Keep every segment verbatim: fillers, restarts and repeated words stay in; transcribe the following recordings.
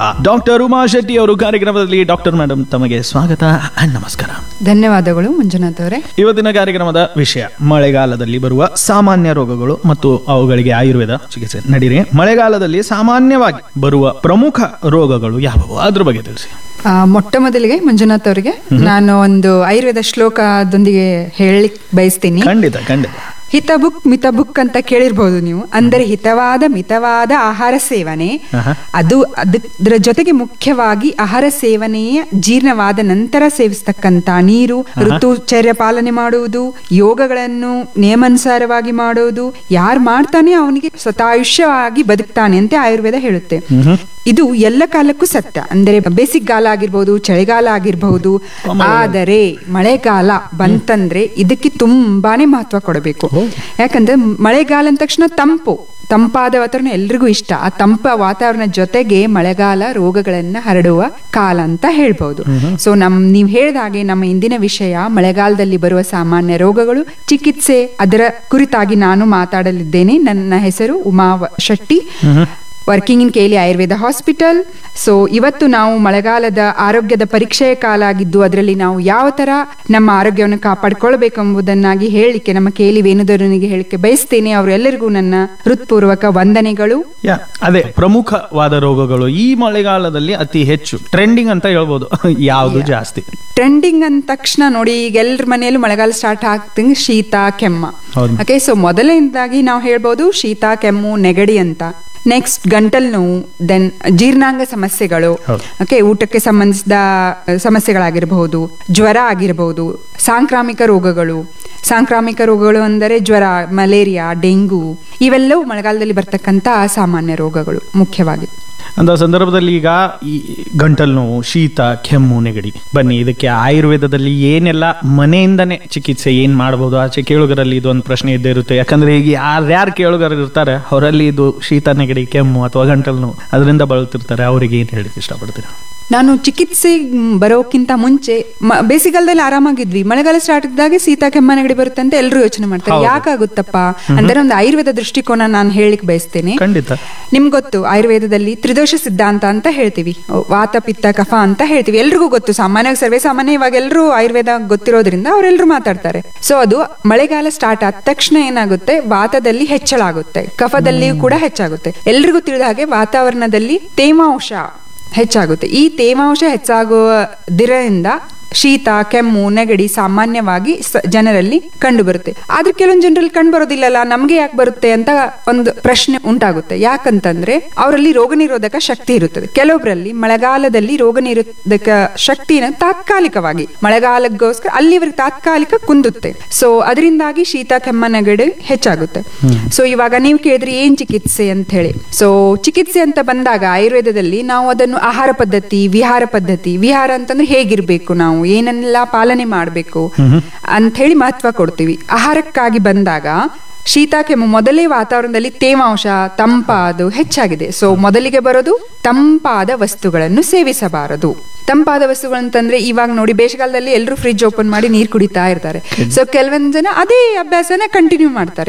Doctor Uma Shetty ಅವರು ಕಾರ್ಯಕ್ರಮದಲ್ಲಿ. Doctor madam, ತಮಗೆ ಸ್ವಾಗತ ಅಂಡ್ ನಮಸ್ಕಾರ. ಧನ್ಯವಾದಗಳು ಮಂಜುನಾಥ್ ಅವರೇ. ಇವತ್ತಿನ ಕಾರ್ಯಕ್ರಮದ ವಿಷಯ ಮಳೆಗಾಲದಲ್ಲಿ ಬರುವ ಸಾಮಾನ್ಯ ರೋಗಗಳು ಮತ್ತು ಅವುಗಳಿಗೆ ಆಯುರ್ವೇದ ಚಿಕಿತ್ಸೆ. ನಡೀರಿ, ಮಳೆಗಾಲದಲ್ಲಿ ಸಾಮಾನ್ಯವಾಗಿ ಬರುವ ಪ್ರಮುಖ ರೋಗಗಳು ಯಾವುವು, ಅದ್ರ ಬಗ್ಗೆ ತಿಳಿಸಿ. ಆ, ಮೊಟ್ಟ ಮೊದಲಿಗೆ ಮಂಜುನಾಥ್ ಅವರಿಗೆ ನಾನು ಒಂದು ಆಯುರ್ವೇದ ಶ್ಲೋಕದೊಂದಿಗೆ ಹೇಳಿ ಬಯಸ್ತೀನಿ. ಖಂಡಿತ ಖಂಡಿತ. ಹಿತಬುಕ್ ಮಿತಬುಕ್ ಅಂತ ಕೇಳಿರ್ಬಹುದು ನೀವು. ಅಂದರೆ ಹಿತವಾದ ಮಿತವಾದ ಆಹಾರ ಸೇವನೆ, ಅದು ಅದರ ಜೊತೆಗೆ ಮುಖ್ಯವಾಗಿ ಆಹಾರ ಸೇವನೆಯ ಜೀರ್ಣವಾದ ನಂತರ ಸೇವಿಸ್ತಕ್ಕಂತ ನೀರು, ಋತುಚರ್ಯ ಪಾಲನೆ ಮಾಡುವುದು, ಯೋಗಗಳನ್ನು ನಿಯಮಾನುಸಾರವಾಗಿ ಮಾಡುವುದು. ಯಾರು ಮಾಡ್ತಾನೆ ಅವನಿಗೆ ಶತಾಯುಷ್ಯವಾಗಿ ಬದುಕ್ತಾನೆ ಅಂತ ಆಯುರ್ವೇದ ಹೇಳುತ್ತೆ. ಇದು ಎಲ್ಲ ಕಾಲಕ್ಕೂ ಸತ್ಯ. ಅಂದರೆ ಬೇಸಿಗೆ ಕಾಲ ಆಗಿರ್ಬಹುದು, ಚಳಿಗಾಲ ಆಗಿರಬಹುದು. ಆದರೆ ಮಳೆಗಾಲ ಬಂತಂದ್ರೆ ಇದಕ್ಕೆ ತುಂಬಾನೇ ಮಹತ್ವ ಕೊಡಬೇಕು. ಯಾಕಂದ್ರೆ ಮಳೆಗಾಲ ಅಂದ ತಕ್ಷಣ ತಂಪು, ತಂಪಾದ ವಾತಾವರಣ ಎಲ್ರಿಗೂ ಇಷ್ಟ. ಆ ತಂಪ ವಾತಾವರಣ ಜೊತೆಗೆ ಮಳೆಗಾಲ ರೋಗಗಳನ್ನ ಹರಡುವ ಕಾಲ ಅಂತ ಹೇಳ್ಬಹುದು. ಸೊ ನಮ್ ನೀವ್ ಹೇಳಿದ ಹಾಗೆ ನಮ್ಮ ಇಂದಿನ ವಿಷಯ ಮಳೆಗಾಲದಲ್ಲಿ ಬರುವ ಸಾಮಾನ್ಯ ರೋಗಗಳು, ಚಿಕಿತ್ಸೆ, ಅದರ ಕುರಿತಾಗಿ ನಾನು ಮಾತಾಡಲಿದ್ದೇನೆ. ನನ್ನ ಹೆಸರು Uma Shetty, working in Cayley Ayurveda hospital. So ಇವತ್ತು ನಾವು ಮಳೆಗಾಲದ ಆರೋಗ್ಯದ ಪರೀಕ್ಷೆಯ ಕಾಲ ಆಗಿದ್ದು ಅದರಲ್ಲಿ ನಾವು ಯಾವ ತರ ನಮ್ಮ ಆರೋಗ್ಯವನ್ನು ಕಾಪಾಡಿಕೊಳ್ಳಬೇಕೆಂಬುದನ್ನಾಗಿ ಹೇಳಿಕೆ ನಮ್ಮ ಕೇಲಿ ವೇಣುಧರನಿಗೆ ಹೇಳಿಕೆ ಬಯಸ್ತೇನೆ. ಅವರೆಲ್ಲರಿಗೂ ನನ್ನ ಹೃತ್ಪೂರ್ವಕ ವಂದನೆಗಳು. ಅದೇ ಪ್ರಮುಖವಾದ ರೋಗಗಳು ಈ ಮಳೆಗಾಲದಲ್ಲಿ ಅತಿ ಹೆಚ್ಚು ಟ್ರೆಂಡಿಂಗ್ ಅಂತ ಹೇಳ್ಬೋದು. ಯಾವುದು ಜಾಸ್ತಿ ಟ್ರೆಂಡಿಂಗ್ ಅಂದ ತಕ್ಷಣ ನೋಡಿ, ಈಗ ಎಲ್ಲರ ಮನೆಯಲ್ಲೂ ಮಳೆಗಾಲ ಸ್ಟಾರ್ಟ್ ಆಗ್ತಂಗೆ ಶೀತ ಕೆಮ್ಮ. ಓಕೆ, ಸೊ ಮೊದಲನೇದಾಗಿ ನಾವು ಹೇಳ್ಬೋದು ಶೀತ ಕೆಮ್ಮು ನೆಗಡಿ ಅಂತ. ನೆಕ್ಸ್ಟ್ ಗಂಟಲ್ ನೋವು, ದೆನ್ ಜೀರ್ಣಾಂಗ ಸಮಸ್ಯೆಗಳು, ಓಕೆ, ಊಟಕ್ಕೆ ಸಂಬಂಧಿಸಿದ ಸಮಸ್ಯೆಗಳಾಗಿರಬಹುದು, ಜ್ವರ ಆಗಿರಬಹುದು, ಸಾಂಕ್ರಾಮಿಕ ರೋಗಗಳು. ಸಾಂಕ್ರಾಮಿಕ ರೋಗಗಳು ಅಂದರೆ ಜ್ವರ, ಮಲೇರಿಯಾ, ಡೆಂಗು, ಇವೆಲ್ಲವೂ ಮಳೆಗಾಲದಲ್ಲಿ ಬರ್ತಕ್ಕಂಥ ಸಾಮಾನ್ಯ ರೋಗಗಳು ಮುಖ್ಯವಾಗಿ. ಅಂತ ಸಂದರ್ಭದಲ್ಲಿ ಈಗ ಈ ಗಂಟಲು ನೋವು, ಶೀತ, ಕೆಮ್ಮು, ನೆಗಡಿ, ಬನ್ನಿ ಇದಕ್ಕೆ ಆಯುರ್ವೇದದಲ್ಲಿ ಏನೆಲ್ಲ ಮನೆಯಿಂದನೇ ಚಿಕಿತ್ಸೆ ಏನ್ ಮಾಡಬಹುದು? ಆಚೆ ಕೇಳುಗರಲ್ಲಿ ಇದು ಒಂದು ಪ್ರಶ್ನೆ ಇದ್ದೇ ಇರುತ್ತೆ. ಯಾಕಂದ್ರೆ ಈಗ ಯಾರ್ಯಾರು ಕೇಳುಗರು ಇರ್ತಾರೆ ಅವರಲ್ಲಿ ಇದು ಶೀತ, ನೆಗಡಿ, ಕೆಮ್ಮು ಅಥವಾ ಗಂಟಲು ನೋವು ಅದರಿಂದ ಬಳಲ್ತಿರ್ತಾರೆ. ಅವರಿಗೆ ಏನ್ ಹೇಳಿಕ್ಕೆ ಇಷ್ಟಪಡ್ತೀರಾ? ನಾನು ಚಿಕಿತ್ಸೆ ಬರೋಕ್ಕಿಂತ ಮುಂಚೆ ಬೇಸಿಗೆಗಾಲದಲ್ಲಿ ಆರಾಮಾಗಿದ್ವಿ, ಮಳೆಗಾಲ ಸ್ಟಾರ್ಟ್ ಇದ್ದಾಗ ಶೀತ ಕೆಮ್ಮ ನೆಗಡಿ ಬರುತ್ತೆ ಅಂತ ಎಲ್ಲರೂ ಯೋಚನೆ ಮಾಡ್ತಾರೆ. ಯಾಕಾಗುತ್ತಪ್ಪ ಅಂದ್ರೆ ಒಂದು ಆಯುರ್ವೇದ ದೃಷ್ಟಿಕೋನ ನಾನು ಹೇಳಿಕ್ ಬಯಸ್ತೇನೆ. ಖಂಡಿತ. ನಿಮ್ಗೆ ಗೊತ್ತು ಆಯುರ್ವೇದದಲ್ಲಿ ತ್ರಿದೋಷ ಸಿದ್ಧಾಂತ ಅಂತ ಹೇಳ್ತೀವಿ, ವಾತ ಪಿತ್ತ ಕಫ ಅಂತ ಹೇಳ್ತೀವಿ. ಎಲ್ರಿಗೂ ಗೊತ್ತು, ಸಾಮಾನ್ಯವಾಗಿ ಸರ್ವೇ ಸಾಮಾನ್ಯ ಇವಾಗ ಎಲ್ಲರೂ ಆಯುರ್ವೇದ ಗೊತ್ತಿರೋದ್ರಿಂದ ಅವರೆಲ್ಲರೂ ಮಾತಾಡ್ತಾರೆ. ಸೊ ಅದು ಮಳೆಗಾಲ ಸ್ಟಾರ್ಟ್ ಆದ ತಕ್ಷಣ ಏನಾಗುತ್ತೆ, ವಾತದಲ್ಲಿ ಹೆಚ್ಚಳ ಆಗುತ್ತೆ, ಕಫದಲ್ಲಿಯೂ ಕೂಡ ಹೆಚ್ಚಾಗುತ್ತೆ. ಎಲ್ರಿಗೂ ತಿಳಿದ ಹಾಗೆ ವಾತಾವರಣದಲ್ಲಿ ತೇವಾಂಶ ಹೆಚ್ಚಾಗುತ್ತೆ. ಈ ತೇವಾಂಶ ಹೆಚ್ಚಾಗುವುದರಿಂದ ಶೀತ ಕೆಮ್ಮು ನೆಗಡಿ ಸಾಮಾನ್ಯವಾಗಿ ಜನರಲ್ಲಿ ಕಂಡು ಬರುತ್ತೆ. ಆದ್ರೆ ಕೆಲವೊಂದು ಜನರಲ್ಲಿ ಕಂಡು ಬರೋದಿಲ್ಲಲ್ಲ, ನಮ್ಗೆ ಯಾಕೆ ಬರುತ್ತೆ ಅಂತ ಒಂದು ಪ್ರಶ್ನೆ ಉಂಟಾಗುತ್ತೆ. ಯಾಕಂತಂದ್ರೆ ಅವರಲ್ಲಿ ರೋಗ ನಿರೋಧಕ ಶಕ್ತಿ ಇರುತ್ತದೆ. ಕೆಲವೊಬ್ಬರಲ್ಲಿ ಮಳೆಗಾಲದಲ್ಲಿ ರೋಗ ನಿರೋಧಕ ಶಕ್ತಿನ ತಾತ್ಕಾಲಿಕವಾಗಿ ಮಳೆಗಾಲಕ್ಕೋಸ್ಕರ ಅಲ್ಲಿವರೆಗೆ ತಾತ್ಕಾಲಿಕ ಕುಂದುತ್ತೆ. ಸೊ ಅದರಿಂದಾಗಿ ಶೀತ ಕೆಮ್ಮ ನೆಗಡಿ ಹೆಚ್ಚಾಗುತ್ತೆ. ಸೊ ಇವಾಗ ನೀವು ಕೇಳಿದ್ರಿ ಏನ್ ಚಿಕಿತ್ಸೆ ಅಂತ ಹೇಳಿ. ಸೊ ಚಿಕಿತ್ಸೆ ಅಂತ ಬಂದಾಗ ಆಯುರ್ವೇದದಲ್ಲಿ ನಾವು ಅದನ್ನು ಆಹಾರ ಪದ್ಧತಿ, ವಿಹಾರ ಪದ್ಧತಿ, ವಿಹಾರ ಅಂತಂದ್ರೆ ಹೇಗಿರ್ಬೇಕು, ನಾವು ಏನನ್ನೆಲ್ಲ ಪಾಲನೆ ಮಾಡಬೇಕು ಅಂತ ಹೇಳಿ ಮಹತ್ವ ಕೊಡ್ತೀವಿ. ಆಹಾರಕ್ಕಾಗಿ ಬಂದಾಗ ಶೀತ ಕೆಮ್ಮು ಮೊದಲೇ ವಾತಾವರಣದಲ್ಲಿ ತೇವಾಂಶ ತಂಪಾದು ಹೆಚ್ಚಾಗಿದೆ. ಸೊ ಮೊದಲಿಗೆ ಬರೋದು ತಂಪಾದ ವಸ್ತುಗಳನ್ನು ಸೇವಿಸಬಾರದು. ತಂಪಾದ ವಸ್ತುಗಳಂತಂದ್ರೆ ಇವಾಗ ನೋಡಿ ಬೇಸಿಗೆಗಾಲದಲ್ಲಿ ಎಲ್ಲರೂ ಫ್ರಿಡ್ಜ್ ಓಪನ್ ಮಾಡಿ ನೀರು ಕುಡಿತಾ ಇರ್ತಾರೆ. ಸೊ ಕೆಲವೊಂದ್ ಜನ ಅದೇ ಅಭ್ಯಾಸನ ಕಂಟಿನ್ಯೂ ಮಾಡ್ತಾರೆ.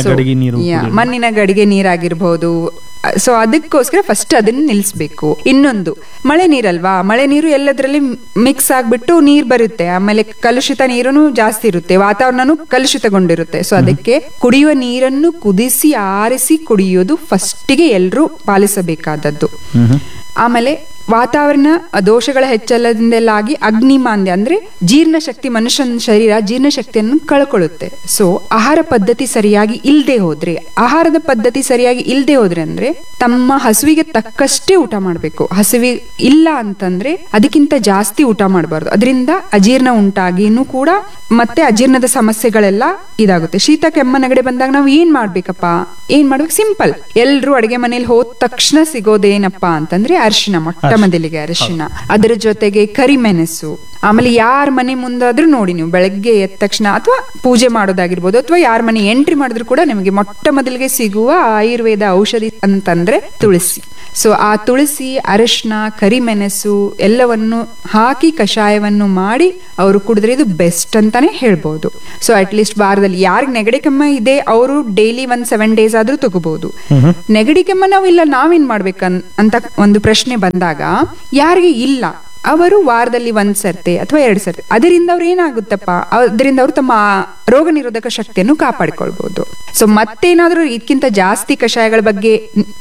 ಮಣ್ಣಿನ ಗಡಿಗೆ ನೀರಾಗಿರ್ಬಹುದು. ಸೊ ಅದಕ್ಕೋಸ್ಕರ ಫಸ್ಟ್ ಅದನ್ನ ನಿಲ್ಸ್ಬೇಕು. ಇನ್ನೊಂದು ಮಳೆ ನೀರಲ್ವಾ, ಮಳೆ ನೀರು ಎಲ್ಲದರಲ್ಲಿ ಮಿಕ್ಸ್ ಆಗ್ಬಿಟ್ಟು ನೀರ್ ಬರುತ್ತೆ. ಆಮೇಲೆ ಕಲುಷಿತ ನೀರು ಜಾಸ್ತಿ ಇರುತ್ತೆ, ವಾತಾವರಣನು ಕಲುಷಿತಗೊಂಡಿರುತ್ತೆ. ಸೊ ಅದಕ್ಕೆ ಕುಡಿಯುವ ನೀರನ್ನು ಕುದಿಸಿ ಆರಿಸಿ ಕುಡಿಯೋದು ಫಸ್ಟಿಗೆ ಎಲ್ಲರೂ ಪಾಲಿಸಬೇಕಾದದ್ದು. ಆಮೇಲೆ ವಾತಾವರಣ ದೋಷಗಳ ಹೆಚ್ಚಳದಿಂದಲಾಗಿ ಅಗ್ನಿಮಾಂದ್ಯ ಅಂದ್ರೆ ಜೀರ್ಣಶಕ್ತಿ, ಮನುಷ್ಯನ ಶರೀರ ಜೀರ್ಣಶಕ್ತಿಯನ್ನು ಕಳ್ಕೊಳ್ಳುತ್ತೆ. ಸೊ ಆಹಾರ ಪದ್ಧತಿ ಸರಿಯಾಗಿ ಇಲ್ದೆ ಹೋದ್ರೆ, ಆಹಾರದ ಪದ್ಧತಿ ಸರಿಯಾಗಿ ಇಲ್ದೆ ಹೋದ್ರೆ ಅಂದ್ರೆ ತಮ್ಮ ಹಸುವಿಗೆ ತಕ್ಕಷ್ಟೇ ಊಟ ಮಾಡ್ಬೇಕು. ಹಸುವಿ ಇಲ್ಲ ಅಂತಂದ್ರೆ ಅದಕ್ಕಿಂತ ಜಾಸ್ತಿ ಊಟ ಮಾಡಬಾರ್ದು. ಅದರಿಂದ ಅಜೀರ್ಣ ಉಂಟಾಗಿನೂ ಕೂಡ ಮತ್ತೆ ಅಜೀರ್ಣದ ಸಮಸ್ಯೆಗಳೆಲ್ಲ ಇದಾಗುತ್ತೆ. ಶೀತ ಕೆಮ್ಮ ನೆಗಡಿ ಬಂದಾಗ ನಾವು ಏನ್ ಮಾಡ್ಬೇಕಪ್ಪ, ಏನ್ ಮಾಡ್ಬೇಕು? ಸಿಂಪಲ್. ಎಲ್ರು ಅಡಿಗೆ ಮನೇಲಿ ಹೋದ ತಕ್ಷಣ ಸಿಗೋದೇನಪ್ಪಾ ಅಂತಂದ್ರೆ ಅರಿಶಿನ, ಮೊಟ್ಟ ಮೊದಲಿಗೆ ಅರಿಶಿನ, ಅದರ ಜೊತೆಗೆ ಕರಿಮೆಣಸು. ಆಮೇಲೆ ಯಾರ ಮನೆ ಮುಂದಾದ್ರೂ ನೋಡಿ ನೀವು ಬೆಳಗ್ಗೆ ಎದ್ದ ತಕ್ಷಣ ಅಥವಾ ಪೂಜೆ ಮಾಡೋದಾಗಿರ್ಬೋದು ಅಥವಾ ಯಾರ ಮನೆ ಎಂಟ್ರಿ ಮಾಡಿದ್ರು ಕೂಡ ನಿಮಗೆ ಮೊಟ್ಟ ಮೊದಲಿಗೆ ಸಿಗುವ ಆಯುರ್ವೇದ ಔಷಧಿ ಅಂತಂದ್ರೆ ತುಳಸಿ. ಸೊ ಆ ತುಳಸಿ, ಅರಿಶಿನ, ಕರಿಮೆಣಸು ಎಲ್ಲವನ್ನು ಹಾಕಿ ಕಷಾಯವನ್ನು ಮಾಡಿ ಅವರು ಕುಡಿದ್ರೆ ಇದು ಬೆಸ್ಟ್ ಅಂತಾನೆ ಹೇಳ್ಬಹುದು. ಸೊ ಅಟ್ ಲೀಸ್ಟ್ ವಾರದಲ್ಲಿ ಯಾರಿಗೆ ನೆಗಡಿ ಕೆಮ್ಮ ಇದೆ ಅವರು ಡೈಲಿ ಒಂದ್ ಸೆವೆನ್ ಡೇಸ್ ಆದ್ರೂ ತಗೋಬಹುದು. ನೆಗಡಿ ಕೆಮ್ಮ ನಾವು ಇಲ್ಲ ನಾವೇನ್ ಮಾಡ್ಬೇಕ ಅಂತ ಒಂದು ಪ್ರಶ್ನೆ ಬಂದಾಗ ಯಾರಿಗೆ ಇಲ್ಲ ಅವರು ವಾರದಲ್ಲಿ ಒಂದ್ ಸರ್ತೆ ಅಥವಾ ಎರಡ್ ಸರ್ತೆ, ಅದರಿಂದ ಅವ್ರು ಏನಾಗುತ್ತಪ್ಪ, ಅದರಿಂದ ಅವರು ತಮ್ಮ ರೋಗ ನಿರೋಧಕ ಶಕ್ತಿಯನ್ನು ಕಾಪಾಡಿಕೊಳ್ಬಹುದು. ಸೊ ಮತ್ತೇನಾದ್ರೂ ಇದಕ್ಕಿಂತ ಜಾಸ್ತಿ ಕಷಾಯಗಳ ಬಗ್ಗೆ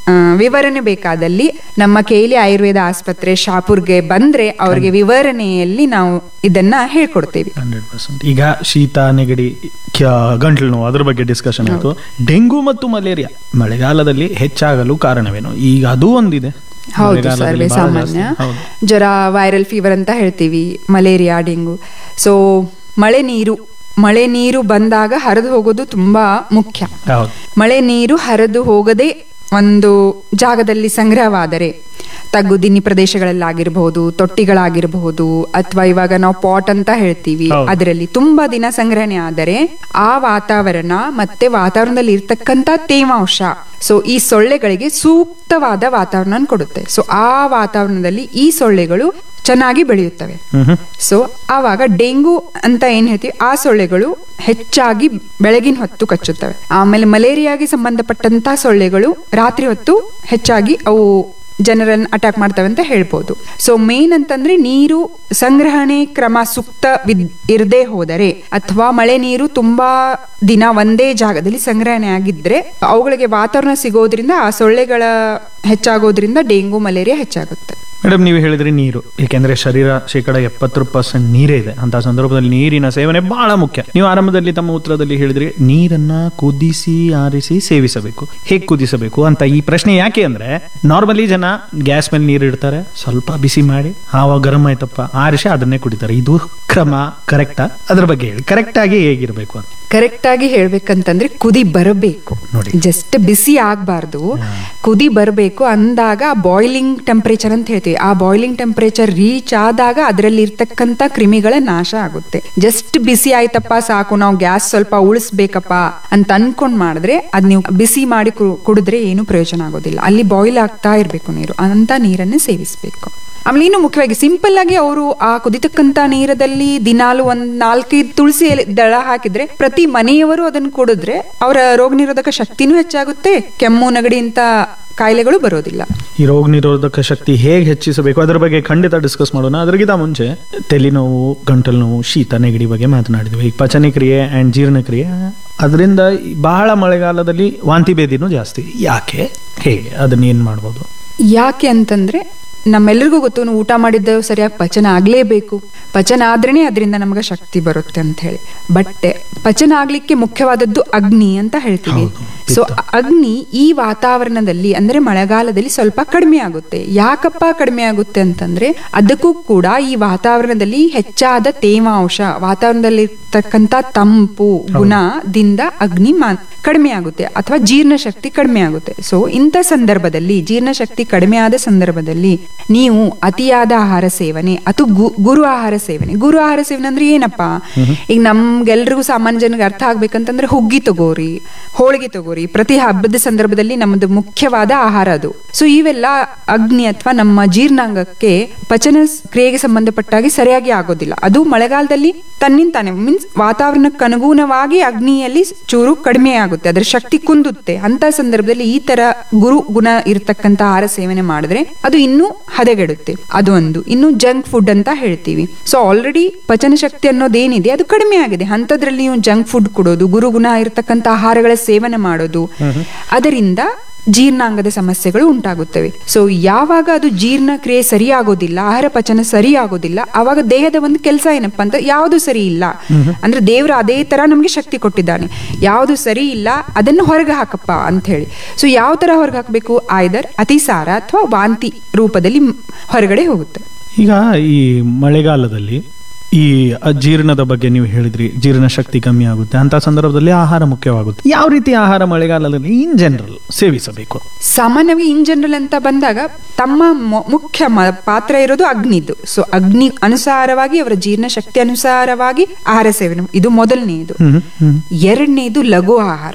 ವಿವರಣೆ ಬೇಕಾದಲ್ಲಿ ನಮ್ಮ ಕೇಲಿ ಆಯುರ್ವೇದ ಆಸ್ಪತ್ರೆ ಶಾಪುರ್ಗೆ ಬಂದ್ರೆ ಅವ್ರಿಗೆ ವಿವರಣೆಯಲ್ಲಿ ನಾವು ಇದನ್ನ ಹೇಳ್ಕೊಡ್ತೇವೆ. Hundred percent. ಈಗ ಶೀತ, ನೆಗಡಿ, ಗಂಟಲು ನೋವು ಅದ್ರ ಬಗ್ಗೆ ಡಿಸ್ಕಷನ್ ಆಯ್ತು. ಡೆಂಗು ಮತ್ತು ಮಲೇರಿಯಾ ಮಳೆಗಾಲದಲ್ಲಿ ಹೆಚ್ಚಾಗಲು ಕಾರಣವೇನು? ಈಗ ಅದು ಒಂದಿದೆ. ಹೌದು, ಸರ್ವೇ ಸಾಮಾನ್ಯ ಜ್ವರ, ವೈರಲ್ ಫೀವರ್ ಅಂತ ಹೇಳ್ತೀವಿ, ಮಲೇರಿಯಾ, ಡೆಂಗು. ಸೊ ಮಳೆ ನೀರು ಮಳೆ ನೀರು ಬಂದಾಗ ಹರಿದು ಹೋಗೋದು ತುಂಬಾ ಮುಖ್ಯ. ಮಳೆ ನೀರು ಹರಿದು ಹೋಗದೆ ಒಂದು ಜಾಗದಲ್ಲಿ ಸಂಗ್ರಹವಾದರೆ, ತಗ್ಗು ದಿನ್ನಿ ಪ್ರದೇಶಗಳಲ್ಲಾಗಿರಬಹುದು, ತೊಟ್ಟಿಗಳಾಗಿರಬಹುದು, ಅಥವಾ ಇವಾಗ ನಾವು ಪಾಟ್ ಅಂತ ಹೇಳ್ತೀವಿ, ಅದರಲ್ಲಿ ತುಂಬಾ ದಿನ ಸಂಗ್ರಹಣೆ ಆದರೆ ಆ ವಾತಾವರಣ ಮತ್ತೆ ವಾತಾವರಣದಲ್ಲಿ ಇರ್ತಕ್ಕಂತ ತೇವಾಂಶ ಸೊ ಈ ಸೊಳ್ಳೆಗಳಿಗೆ ಸೂಕ್ತವಾದ ವಾತಾವರಣ ಕೊಡುತ್ತೆ. ಸೊ ಆ ವಾತಾವರಣದಲ್ಲಿ ಈ ಸೊಳ್ಳೆಗಳು ಚೆನ್ನಾಗಿ ಬೆಳೆಯುತ್ತವೆ. ಸೊ ಆವಾಗ ಡೆಂಗು ಅಂತ ಏನ್ ಹೇಳ್ತೀವಿ, ಆ ಸೊಳ್ಳೆಗಳು ಹೆಚ್ಚಾಗಿ ಬೆಳಗಿನ ಹೊತ್ತು ಕಚ್ಚುತ್ತವೆ. ಆಮೇಲೆ ಮಲೇರಿಯಾಗೆ ಸಂಬಂಧಪಟ್ಟಂತ ಸೊಳ್ಳೆಗಳು ರಾತ್ರಿ ಹೊತ್ತು ಹೆಚ್ಚಾಗಿ ಅವು ಜನರನ್ನು ಅಟ್ಯಾಕ್ ಮಾಡ್ತವೆ ಅಂತ ಹೇಳ್ಬೋದು. ಸೊ ಮೇನ್ ಅಂತಂದ್ರೆ ನೀರು ಸಂಗ್ರಹಣೆ ಕ್ರಮ ಸೂಕ್ತ ಇರದೇ ಹೋದರೆ, ಅಥವಾ ಮಳೆ ನೀರು ತುಂಬಾ ದಿನ ಒಂದೇ ಜಾಗದಲ್ಲಿ ಸಂಗ್ರಹಣೆ ಆಗಿದ್ರೆ ಅವುಗಳಿಗೆ ವಾತಾವರಣ ಸಿಗೋದ್ರಿಂದ ಆ ಸೊಳ್ಳೆಗಳ ಹೆಚ್ಚಾಗೋದ್ರಿಂದ ಡೆಂಗು, ಮಲೇರಿಯಾ ಹೆಚ್ಚಾಗುತ್ತೆ. ಮೇಡಮ್, ನೀವು ಹೇಳಿದ್ರಿ ನೀರು, ಏಕೆಂದ್ರೆ ಶರೀರ ಶೇಕಡ ಎಪ್ಪತ್ತು ಪರ್ಸೆಂಟ್ ನೀರೇ ಇದೆ. ಅಂತ ಸಂದರ್ಭದಲ್ಲಿ ನೀರಿನ ಸೇವನೆ ಬಹಳ ಮುಖ್ಯ. ನೀವು ಆರಂಭದಲ್ಲಿ ತಮ್ಮ ಉತ್ತರದಲ್ಲಿ ಹೇಳಿದ್ರಿ ನೀರನ್ನ ಕುದಿಸಿ ಆರಿಸಿ ಸೇವಿಸಬೇಕು. ಹೇಗೆ ಕುದಿಸಬೇಕು ಅಂತ ಈ ಪ್ರಶ್ನೆ ಯಾಕೆ ಅಂದ್ರೆ, ನಾರ್ಮಲಿ ಜನ ಗ್ಯಾಸ್ ಮೇಲೆ ನೀರು ಇಡ್ತಾರೆ, ಸ್ವಲ್ಪ ಬಿಸಿ ಮಾಡಿ ಆವಾಗ ಗರಂ ಆಯ್ತಪ್ಪ ಆರಿಸಿ ಅದನ್ನೇ ಕುಡಿತಾರೆ. ಇದು ಕ್ರಮ ಕರೆಕ್ಟಾ? ಅದ್ರ ಬಗ್ಗೆ ಹೇಳಿ, ಕರೆಕ್ಟ್ ಆಗಿ ಹೇಗಿರ್ಬೇಕು ಅಂತ. ಕರೆಕ್ಟ್ ಆಗಿ ಹೇಳ್ಬೇಕಂತಂದ್ರೆ ಕುದಿ ಬರಬೇಕು, ಜಸ್ಟ್ ಬಿಸಿ ಆಗ್ಬಾರ್ದು, ಕುದಿ ಬರಬೇಕು. ಅಂದಾಗ ಬಾಯ್ಲಿಂಗ್ ಟೆಂಪರೇಚರ್ ಅಂತ ಹೇಳ್ತೀವಿ, ಆ ಬಾಯ್ಲಿಂಗ್ ಟೆಂಪರೇಚರ್ ರೀಚ್ ಆದಾಗ ಅದರಲ್ಲಿ ಇರ್ತಕ್ಕಂತ ಕ್ರಿಮಿಗಳ ನಾಶ ಆಗುತ್ತೆ. ಜಸ್ಟ್ ಬಿಸಿ ಆಯ್ತಪ್ಪ ಸಾಕು, ನಾವು ಗ್ಯಾಸ್ ಸ್ವಲ್ಪ ಉಳಿಸ್ಬೇಕಪ್ಪ ಅಂತ ಅನ್ಕೊಂಡ್ ಮಾಡಿದ್ರೆ ಅದ್ ನೀವು ಬಿಸಿ ಮಾಡಿ ಕುಡಿದ್ರೆ ಏನು ಪ್ರಯೋಜನ ಆಗೋದಿಲ್ಲ. ಅಲ್ಲಿ ಬಾಯ್ಲ್ ಆಗ್ತಾ ಇರ್ಬೇಕು ನೀರು, ಅಂತ ನೀರನ್ನೇ ಸೇವಿಸ್ಬೇಕು. ಆಮೇಲೆ ಇನ್ನು ಮುಖ್ಯವಾಗಿ ಸಿಂಪಲ್ ಆಗಿ ಅವರು ಆ ಕುದಿತಕ್ಕಂತ ನೀರದಲ್ಲಿ ದಿನಾಲು ಒಂದ್ ನಾಲ್ಕೈದು ತುಳಸಿ ಎಲೆ ದಳ ಹಾಕಿದ್ರೆ ಪ್ರತಿ ಮನೆಯವರು ಅದನ್ನು ಕುಡಿದ್ರೆ ಅವರ ರೋಗ ನಿರೋಧಕ ಶಕ್ತಿನೂ ಹೆಚ್ಚಾಗುತ್ತೆ, ಕೆಮ್ಮು, ನೆಗಡಿ ಇಂತ ಕಾಯಿಲೆಗಳು ಬರೋದಿಲ್ಲ. ಈ ರೋಗ ನಿರೋಧಕ ಶಕ್ತಿ ಹೇಗೆ ಹೆಚ್ಚಿಸಬೇಕು ಅದರ ಬಗ್ಗೆ ಖಂಡಿತ ಡಿಸ್ಕಸ್ ಮಾಡೋಣ. ಅದಕ್ಕಿಂತ ಮುಂಚೆ ತಲೆನೋವು, ಗಂಟಲು ನೋವು, ಶೀತ, ನೆಗಡಿ ಬಗ್ಗೆ ಮಾತನಾಡಿದ್ವಿ. ಈಗ ಪಚನ ಕ್ರಿಯೆ ಅಂಡ್ ಜೀರ್ಣಕ್ರಿಯೆ, ಅದರಿಂದ ಬಹಳ ಮಳೆಗಾಲದಲ್ಲಿ ವಾಂತಿ ಭೇದಿನೂ ಜಾಸ್ತಿ. ಯಾಕೆ, ಹೇಗೆ, ಅದನ್ನ ಏನ್ ಮಾಡ್ಬೋದು? ಯಾಕೆ ಅಂತಂದ್ರೆ ನಮ್ಮೆಲ್ಲರಿಗೂ ಗೊತ್ತು, ಊಟ ಮಾಡಿದ್ದ ಸರಿಯಾಗಿ ಪಚನ ಆಗ್ಲೇಬೇಕು, ಪಚನ ಆದ್ರೇನೆ ಅದರಿಂದ ನಮ್ಗೆ ಶಕ್ತಿ ಬರುತ್ತೆ ಅಂತ ಹೇಳಿ. ಬಟ್ ಪಚನ ಆಗ್ಲಿಕ್ಕೆ ಮುಖ್ಯವಾದದ್ದು ಅಗ್ನಿ ಅಂತ ಹೇಳ್ತೀವಿ. ಸೊ ಅಗ್ನಿ ಈ ವಾತಾವರಣದಲ್ಲಿ ಅಂದ್ರೆ ಮಳೆಗಾಲದಲ್ಲಿ ಸ್ವಲ್ಪ ಕಡಿಮೆ ಆಗುತ್ತೆ. ಯಾಕಪ್ಪ ಕಡಿಮೆ ಆಗುತ್ತೆ ಅಂತಂದ್ರೆ, ಅದಕ್ಕೂ ಕೂಡ ಈ ವಾತಾವರಣದಲ್ಲಿ ಹೆಚ್ಚಾದ ತೇವಾಂಶ, ವಾತಾವರಣದಲ್ಲಿ ಇರ್ತಕ್ಕಂತ ತಂಪು ಗುಣದಿಂದ ಅಗ್ನಿ ಕಡಿಮೆ ಆಗುತ್ತೆ, ಅಥವಾ ಜೀರ್ಣಶಕ್ತಿ ಕಡಿಮೆ ಆಗುತ್ತೆ. ಸೊ ಇಂಥ ಸಂದರ್ಭದಲ್ಲಿ, ಜೀರ್ಣಶಕ್ತಿ ಕಡಿಮೆ ಆದ ಸಂದರ್ಭದಲ್ಲಿ ನೀವು ಅತಿಯಾದ ಆಹಾರ ಸೇವನೆ, ಅದು ಗುರು ಆಹಾರ ಸೇವನೆ. ಗುರು ಆಹಾರ ಸೇವನೆ ಅಂದ್ರೆ ಏನಪ್ಪಾ, ಈಗ ನಮ್ಗೆಲ್ರಿಗೂ ಸಾಮಾನ್ಯ ಜನರಿಗೆ ಅರ್ಥ ಆಗ್ಬೇಕಂತಂದ್ರೆ ಹುಗ್ಗಿ ತಗೋರಿ, ಹೋಳಿಗೆ ತಗೋರಿ, ಪ್ರತಿ ಹಬ್ಬದ ಸಂದರ್ಭದಲ್ಲಿ ನಮ್ಮದು ಮುಖ್ಯವಾದ ಆಹಾರ ಅದು. ಸೊ ಇವೆಲ್ಲ ಅಗ್ನಿ ಅಥವಾ ನಮ್ಮ ಜೀರ್ಣಾಂಗಕ್ಕೆ ಪಚನ ಕ್ರಿಯೆಗೆ ಸಂಬಂಧಪಟ್ಟಾಗಿ ಸರಿಯಾಗಿ ಆಗೋದಿಲ್ಲ. ಅದು ಮಳೆಗಾಲದಲ್ಲಿ ತನ್ನಿಂತಾನೆ ಮೀನ್ಸ್ ವಾತಾವರಣಕ್ಕೆ ಅನುಗುಣವಾಗಿ ಅಗ್ನಿಯಲ್ಲಿ ಚೂರು ಕಡಿಮೆ ಆಗುತ್ತೆ, ಅದರ ಶಕ್ತಿ ಕುಂದುತ್ತೆ. ಅಂತ ಸಂದರ್ಭದಲ್ಲಿ ಈ ತರ ಗುರು ಗುಣ ಇರತಕ್ಕಂತ ಆಹಾರ ಸೇವನೆ ಮಾಡಿದ್ರೆ ಅದು ಇನ್ನೂ ಹದಗೆಡುತ್ತೆ. ಅದು ಒಂದು. ಇನ್ನು ಜಂಕ್ ಫುಡ್ ಅಂತ ಹೇಳ್ತೀವಿ. ಸೊ ಆಲ್ರೆಡಿ ಪಚನ ಶಕ್ತಿ ಅನ್ನೋದೇನಿದೆ ಅದು ಕಡಿಮೆ ಆಗಿದೆ, ಅಂತದ್ರಲ್ಲಿ ನೀವು ಜಂಕ್ ಫುಡ್ ಕೊಡೋದು, ಗುರುಗುಣ ಇರತಕ್ಕಂತ ಆಹಾರಗಳ ಸೇವನೆ ಮಾಡೋದು, ಅದರಿಂದ ಜೀರ್ಣಾಂಗದ ಸಮಸ್ಯೆಗಳು ಉಂಟಾಗುತ್ತವೆ. ಸೊ ಯಾವಾಗ ಅದು ಜೀರ್ಣ ಕ್ರಿಯೆ ಸರಿಯಾಗೋದಿಲ್ಲ, ಆಹಾರ ಪಚನ ಸರಿ ಆಗೋದಿಲ್ಲ, ಅವಾಗ ದೇಹದ ಒಂದು ಕೆಲಸ ಏನಪ್ಪಾ ಅಂತ, ಯಾವುದು ಸರಿ ಇಲ್ಲ ಅಂದ್ರೆ ದೇವರು ಅದೇ ತರ ನಮ್ಗೆ ಶಕ್ತಿ ಕೊಟ್ಟಿದ್ದಾನೆ, ಯಾವುದು ಸರಿ ಇಲ್ಲ ಅದನ್ನು ಹೊರಗೆ ಹಾಕಪ್ಪ ಅಂತ ಹೇಳಿ. ಸೊ ಯಾವ ತರ ಹೊರಗೆ ಹಾಕಬೇಕು, ಐದರ್ ಅತಿಸಾರ ಅಥವಾ ವಾಂತಿ ರೂಪದಲ್ಲಿ ಹೊರಗಡೆ ಹೋಗುತ್ತೆ. ಈಗ ಈ ಮಳೆಗಾಲದಲ್ಲಿ ಈ ಅಜೀರ್ಣದ ಬಗ್ಗೆ ನೀವು ಹೇಳಿದ್ರಿ, ಜೀರ್ಣ ಶಕ್ತಿ ಕಮ್ಮಿ ಆಗುತ್ತೆ, ಅಂತ ಸಂದರ್ಭದಲ್ಲಿ ಆಹಾರ ಮುಖ್ಯವಾಗುತ್ತೆ. ಯಾವ ರೀತಿ ಆಹಾರ ಮಳೆಗಾಲದಲ್ಲಿ ಇನ್ ಜನರಲ್ ಸೇವಿಸಬೇಕು? ಸಾಮಾನ್ಯವಾಗಿ ಇನ್ ಜನರಲ್ ಅಂತ ಬಂದಾಗ ತಮ್ಮ ಮುಖ್ಯ ಪಾತ್ರ ಇರೋದು ಅಗ್ನಿದು. ಸೊ ಅಗ್ನಿ ಅನುಸಾರವಾಗಿ ಅವರ ಜೀರ್ಣ ಶಕ್ತಿ ಅನುಸಾರವಾಗಿ ಆಹಾರ ಸೇವನೆ, ಇದು ಮೊದಲನೆಯದು. ಎರಡನೇದು ಲಘು ಆಹಾರ.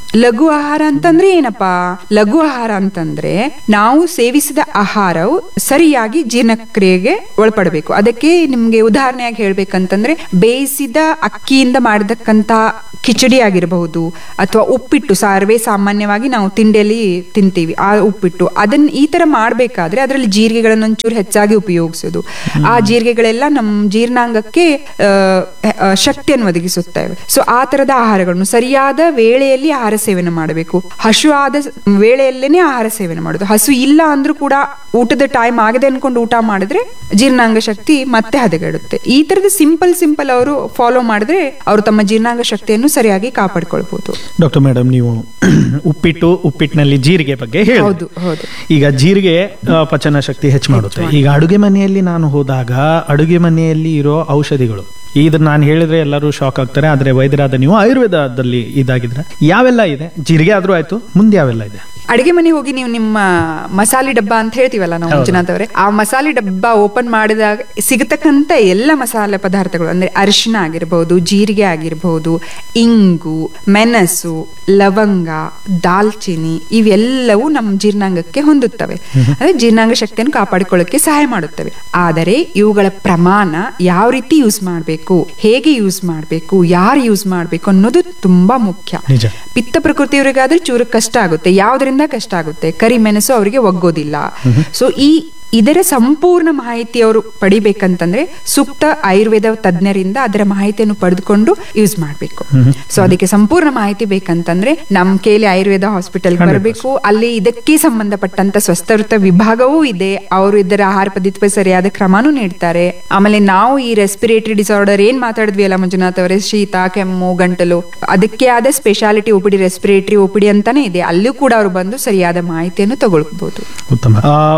ಲಘು ಆಹಾರ ಅಂತಂದ್ರೆ ಏನಪ್ಪಾ? ಲಘು ಆಹಾರ ಅಂತಂದ್ರೆ ನಾವು ಸೇವಿಸಿದ ಆಹಾರವು ಸರಿಯಾಗಿ ಜೀರ್ಣಕ್ರಿಯೆಗೆ ಒಳಪಡಬೇಕು. ಅದಕ್ಕೆ ನಿಮ್ಗೆ ಉದಾಹರಣೆಯಾಗಿ ಹೇಳ್ಬೇಕಂತಂದ್ರೆ ಬೇಯಿಸಿದ ಅಕ್ಕಿಯಿಂದ ಮಾಡಿದಕ್ಕಂತ ಕಿಚಡಿ ಆಗಿರಬಹುದು, ಅಥವಾ ಉಪ್ಪಿಟ್ಟು ಸರ್ವೇ ಸಾಮಾನ್ಯವಾಗಿ ನಾವು ತಿಂಡಿಯಲ್ಲಿ ತಿಂತೀವಿ ಆ ಉಪ್ಪಿಟ್ಟು, ಅದನ್ನ ಈ ತರ ಮಾಡ್ಬೇಕಾದ್ರೆ ಅದರಲ್ಲಿ ಜೀರಿಗೆಗಳನ್ನು ಒಂಚೂರು ಹೆಚ್ಚಾಗಿ ಉಪಯೋಗಿಸೋದು. ಆ ಜೀರಿಗೆಗಳೆಲ್ಲ ನಮ್ಮ ಜೀರ್ಣಾಂಗಕ್ಕೆ ಅಹ್ ಶಕ್ತಿಯನ್ನು ಒದಗಿಸುತ್ತವೆ. ಸೊ ಆ ತರದ ಆಹಾರಗಳನ್ನು ಸರಿಯಾದ ವೇಳೆಯಲ್ಲಿ ಆಹಾರ ಸೇವನೆ ಮಾಡಬೇಕು. ಹಸು ಆದ ವೇಳೆಯಲ್ಲೇನೆ ಆಹಾರ ಸೇವನೆ ಮಾಡೋದು. ಹಸು ಇಲ್ಲ ಅಂದ್ರೂ ಕೂಡ ಊಟದ ಟೈಮ್ ಆಗದೆ ಅನ್ಕೊಂಡು ಊಟ ಮಾಡಿದ್ರೆ ಜೀರ್ಣಾಂಗ ಶಕ್ತಿ ಮತ್ತೆ ಹದಗೆಡುತ್ತೆ. ಈ ತರದ ಸಿಂಪಲ್ ಸಿಂಪಲ್ ಅವರು ಫಾಲೋ ಮಾಡಿದ್ರೆ ಅವರು ತಮ್ಮ ಜೀರ್ಣಾಂಗ ಶಕ್ತಿಯನ್ನು ಸರಿಯಾಗಿ ಕಾಪಾಡ್ಕೊಳ್ಬಹುದು. ಡಾಕ್ಟರ್ ಮೇಡಮ್, ನೀವು ಉಪ್ಪಿಟ್ಟು ಉಪ್ಪಿಟ್ಟಿನಲ್ಲಿ ಜೀರಿಗೆ ಬಗ್ಗೆ ಹೇಳಿ. ಹೌದು ಹೌದು. ಈಗ ಜೀರಿಗೆ ಪಚನ ಶಕ್ತಿ ಹೆಚ್ಚು ಮಾಡುತ್ತೆ. ಈಗ ಅಡುಗೆ ಮನೆಯಲ್ಲಿ ನಾನು ಹೋದಾಗ ಅಡುಗೆ ಮನೆಯಲ್ಲಿ ಇರೋ ಔಷಧಿಗಳು, ಇದನ್ನ ನಾನು ಹೇಳಿದ್ರೆ ಎಲ್ಲರೂ ಶಾಕ್ ಆಗ್ತಾರೆ, ಆದ್ರೆ ವೈದ್ಯರಾದ ನೀವು ಆಯುರ್ವೇದದಲ್ಲಿ ಇದಾಗಿದ್ರೆ ಯಾವೆಲ್ಲ ಇದೆ? ಜೀರಿಗೆ ಆದ್ರೂ ಆಯ್ತು, ಮುಂದೆ ಯಾವೆಲ್ಲ ಇದೆ? ಅಡಿಗೆ ಮನೆ ಹೋಗಿ ನೀವು ನಿಮ್ಮ ಮಸಾಲೆ ಡಬ್ಬ ಅಂತ ಹೇಳ್ತೀವಲ್ಲ ನಾವು ಮಂಜುನಾಥ್ ಅವರೇ, ಆ ಮಸಾಲೆ ಡಬ್ಬ ಓಪನ್ ಮಾಡಿದಾಗ ಸಿಗತಕ್ಕಂತ ಎಲ್ಲ ಮಸಾಲೆ ಪದಾರ್ಥಗಳು ಅಂದ್ರೆ ಅರಿಶಿನ ಆಗಿರಬಹುದು, ಜೀರಿಗೆ ಆಗಿರಬಹುದು, ಇಂಗು, ಮೆಣಸು, ಲವಂಗ, ದಾಲ್ಚಿನಿ ಇವೆಲ್ಲವೂ ನಮ್ಮ ಜೀರ್ಣಾಂಗಕ್ಕೆ ಹೊಂದುತ್ತವೆ. ಅಂದ್ರೆ ಜೀರ್ಣಾಂಗ ಶಕ್ತಿಯನ್ನು ಕಾಪಾಡಿಕೊಳ್ಳಕ್ಕೆ ಸಹಾಯ ಮಾಡುತ್ತವೆ. ಆದರೆ ಇವುಗಳ ಪ್ರಮಾಣ ಯಾವ ರೀತಿ ಯೂಸ್ ಮಾಡಬೇಕು, ಹೇಗೆ ಯೂಸ್ ಮಾಡಬೇಕು, ಯಾರು ಯೂಸ್ ಮಾಡಬೇಕು ಅನ್ನೋದು ತುಂಬಾ ಮುಖ್ಯ. ಪಿತ್ತ ಪ್ರಕೃತಿಯವರಿಗಾದ್ರೆ ಚೂರು ಕಷ್ಟ ಆಗುತ್ತೆ, ಯಾವ್ದ್ರಿಂದ ಕಷ್ಟ ಆಗುತ್ತೆ? ಕರಿಮೆಣಸು ಅವರಿಗೆ ಒಗ್ಗೋದಿಲ್ಲ. ಸೊ ಈ ಇದರ ಸಂಪೂರ್ಣ ಮಾಹಿತಿ ಅವರು ಪಡಿಬೇಕಂತಂದ್ರೆ ಸೂಕ್ತ ಆಯುರ್ವೇದ ತಜ್ಞರಿಂದ ಅದರ ಮಾಹಿತಿಯನ್ನು ಪಡೆದುಕೊಂಡು ಯೂಸ್ ಮಾಡಬೇಕು. ಸೊ ಅದಕ್ಕೆ ಸಂಪೂರ್ಣ ಮಾಹಿತಿ ಬೇಕಂತಂದ್ರೆ ನಮ್ ಕೇಲಿ ಆಯುರ್ವೇದ ಹಾಸ್ಪಿಟಲ್ ಬರಬೇಕು. ಅಲ್ಲಿ ಇದಕ್ಕೆ ಸಂಬಂಧಪಟ್ಟಂತ ಸ್ವಸ್ಥವೃತ್ತ ವಿಭಾಗವೂ ಇದೆ. ಅವರು ಇದರ ಆಹಾರ ಪದ್ಧತಿ ಸರಿಯಾದ ಕ್ರಮನೂ ನೀಡ್ತಾರೆ. ಆಮೇಲೆ ನಾವು ಈ ರೆಸ್ಪಿರೇಟರಿ ಡಿಸಾರ್ಡರ್ ಏನ್ ಮಾತಾಡಿದ್ವಿ ಅಲ್ಲ ಮಂಜುನಾಥ್ ಅವರೇ, ಶೀತ, ಕೆಮ್ಮು, ಗಂಟಲು, ಅದಕ್ಕೆ ಆದ ಸ್ಪೆಷಾಲಿಟಿ ಒಪಿಡಿ, ರೆಸ್ಪಿರೇಟರಿ ಒಪಿಡಿ ಅಂತಾನೆ ಇದೆ. ಅಲ್ಲೂ ಕೂಡ ಅವರು ಬಂದು ಸರಿಯಾದ ಮಾಹಿತಿಯನ್ನು ತಗೊಳ್ಬಹುದು. ಉತ್ತಮ.